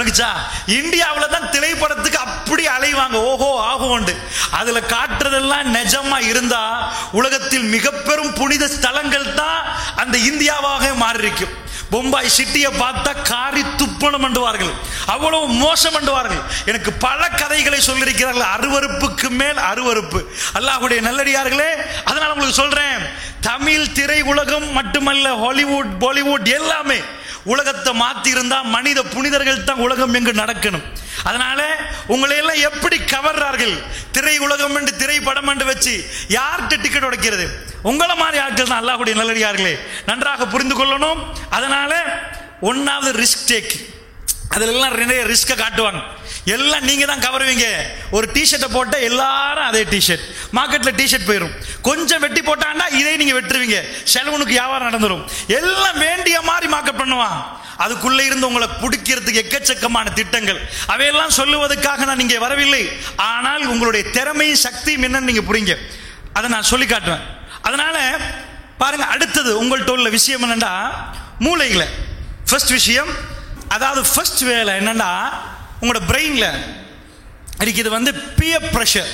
இந்தியாவில் தான் திரைப்படத்துக்கு அப்படி அலைவாங்க, ஓஹோ ஆகோண்டு. அதுல காட்டுறதெல்லாம் நிஜமா இருந்தா உலகத்தில் மிக பெரும் புனித ஸ்தலங்கள் தான் அந்த இந்தியாவாக மாறி இருக்கும். பொம்பாய் சிட்டியை பார்த்தா காரி துப்பணம் பண்ணுவார்கள், அவ்வளவு மோசம் பண்ணுவார்கள். எனக்கு பல கதைகளை சொல்லியிருக்கிறார்கள், அருவருப்புக்கு மேல் அருவருப்பு. அல்லாஹ்வுடைய நல்லடியார்களே, அதனால உங்களுக்கு சொல்றேன், தமிழ் திரை உலகம் மட்டுமல்ல, ஹாலிவுட் பாலிவுட் எல்லாமே உலகத்தை மாத்தி இருந்தா மனித புனிதர்கள் தான் உலகம் எங்கு நடக்கணும். அதனால உங்களை எல்லாம் எப்படி கவர்றார்கள்? திரை உலகம் என்று திரைப்படம் என்று வச்சு யார்கிட்ட டிக்கெட் உடைக்கிறது? உங்களை மாதிரி ஆட்கள் தான். அல்லாஹ்வுடைய நல்லடியார்களே, நன்றாக புரிந்து கொள்ளணும். அதனால ஒன்னாவது ரிஸ்க் டேக். அதுல எல்லாம் நிறைய ரிஸ்கை காட்டுவாங்க. எல்லாம் நீங்க தான் கவருவீங்க. ஒரு டிஷர்ட்டை போட்ட எல்லாரும் அதே டிஷர்ட், மார்க்கெட்ல டிஷர்ட் போயிடும். கொஞ்சம் வெட்டி போட்டாண்டா இதை நீங்க வெட்டுருவீங்க, செலவுனுக்கு வியாபாரம் நடந்துடும். எல்லாம் வேண்டிய மாதிரி மார்க்கெட் பண்ணுவான். அதுக்குள்ள இருந்து உங்களை பிடிக்கிறதுக்கு எக்கச்சக்கமான திட்டங்கள். அவையெல்லாம் சொல்லுவதற்காக நான் இங்கே வரவில்லை. ஆனால் உங்களுடைய திறமையும் சக்தியும் என்னன்னு நீங்க புரியுங்க, அதை நான் சொல்லி காட்டுவேன். அதனால பாருங்க, அடுத்தது உங்கள்கிட்ட உள்ள விஷயம் என்னன்னா, மூளைகளை ஃபர்ஸ்ட் விஷயம், அதாவது ஃபர்ஸ்ட் வேலை என்னன்னா, உங்களோட பிரெயின்ல இருக்குது வந்து பியர் பிரஷர்.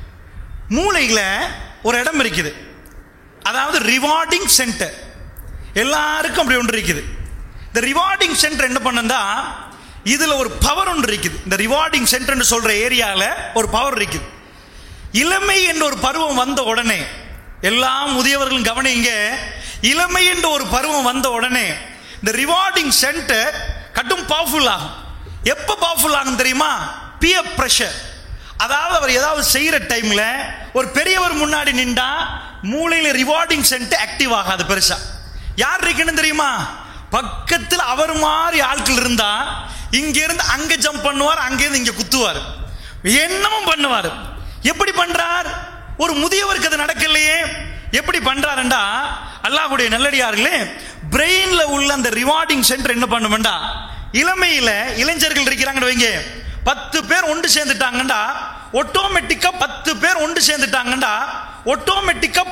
மூளையில ஒரு இடம் இருக்குது, அதாவது ரிவார்டிங் சென்டர். எல்லாருக்கும் அப்படி ஒன்று இருக்குது. இந்த ரிவார்டிங் சென்டர் என்ன பண்ணா, இதுல ஒரு பவர் ஒன்று இருக்குது. இந்த ரிவார்டிங் சென்டர் சொல்ற ஏரியால ஒரு பவர் இருக்குது. இளமை என்ற ஒரு பருவம் வந்த உடனே, எல்லா முதியவர்களும் கவனிங்க, இளமை என்ற ஒரு பருவம் வந்த உடனே இந்த ரிவார்டிங் சென்டர் கட்டும் பவர்ஃபுல் ஆகும். எப்ப பவர்ஃபுல் ஆகும் தெரியுமா? Pier pressure. அதாவது அவர் ஏதாவது செய்யற டைம்ல ஒரு பெரியவர் முன்னாடி நின்றா மூளையில ரிவார்டிங் சென்டர் ஆக்டிவ் ஆகாது பெருசா. யார் இருக்குன்னு தெரியுமா? பக்கத்தில் அவர் மாதிரி ஆட்கள் இருந்தா இங்க இருந்து அங்க ஜம்ப் பண்ணுவார், அங்க இருந்து இங்க குத்துவார், என்னமும் பண்ணுவார். எப்படி பண்றார்? ஒரு முதியவருக்கு அது நடக்கலையே. எப்படி பண்றாருண்டா, அல்லாஹ்வுடைய நல்லடியார்களே, பிரெயின்ல உள்ள அந்த ரிவார்டிங் சென்டர் என்ன பண்ணுமெண்டா, இளமையில இளைஞர்கள் இருக்கிறாங்கன்னு வைங்க, பத்து பேர் ஒன்று சேர்ந்துட்டாங்கண்டா ஆட்டோமேட்டிக்கா பத்து பேர் ஒன்று சேர்ந்துட்டாங்கண்டா ஆட்டோமேட்டிக்கா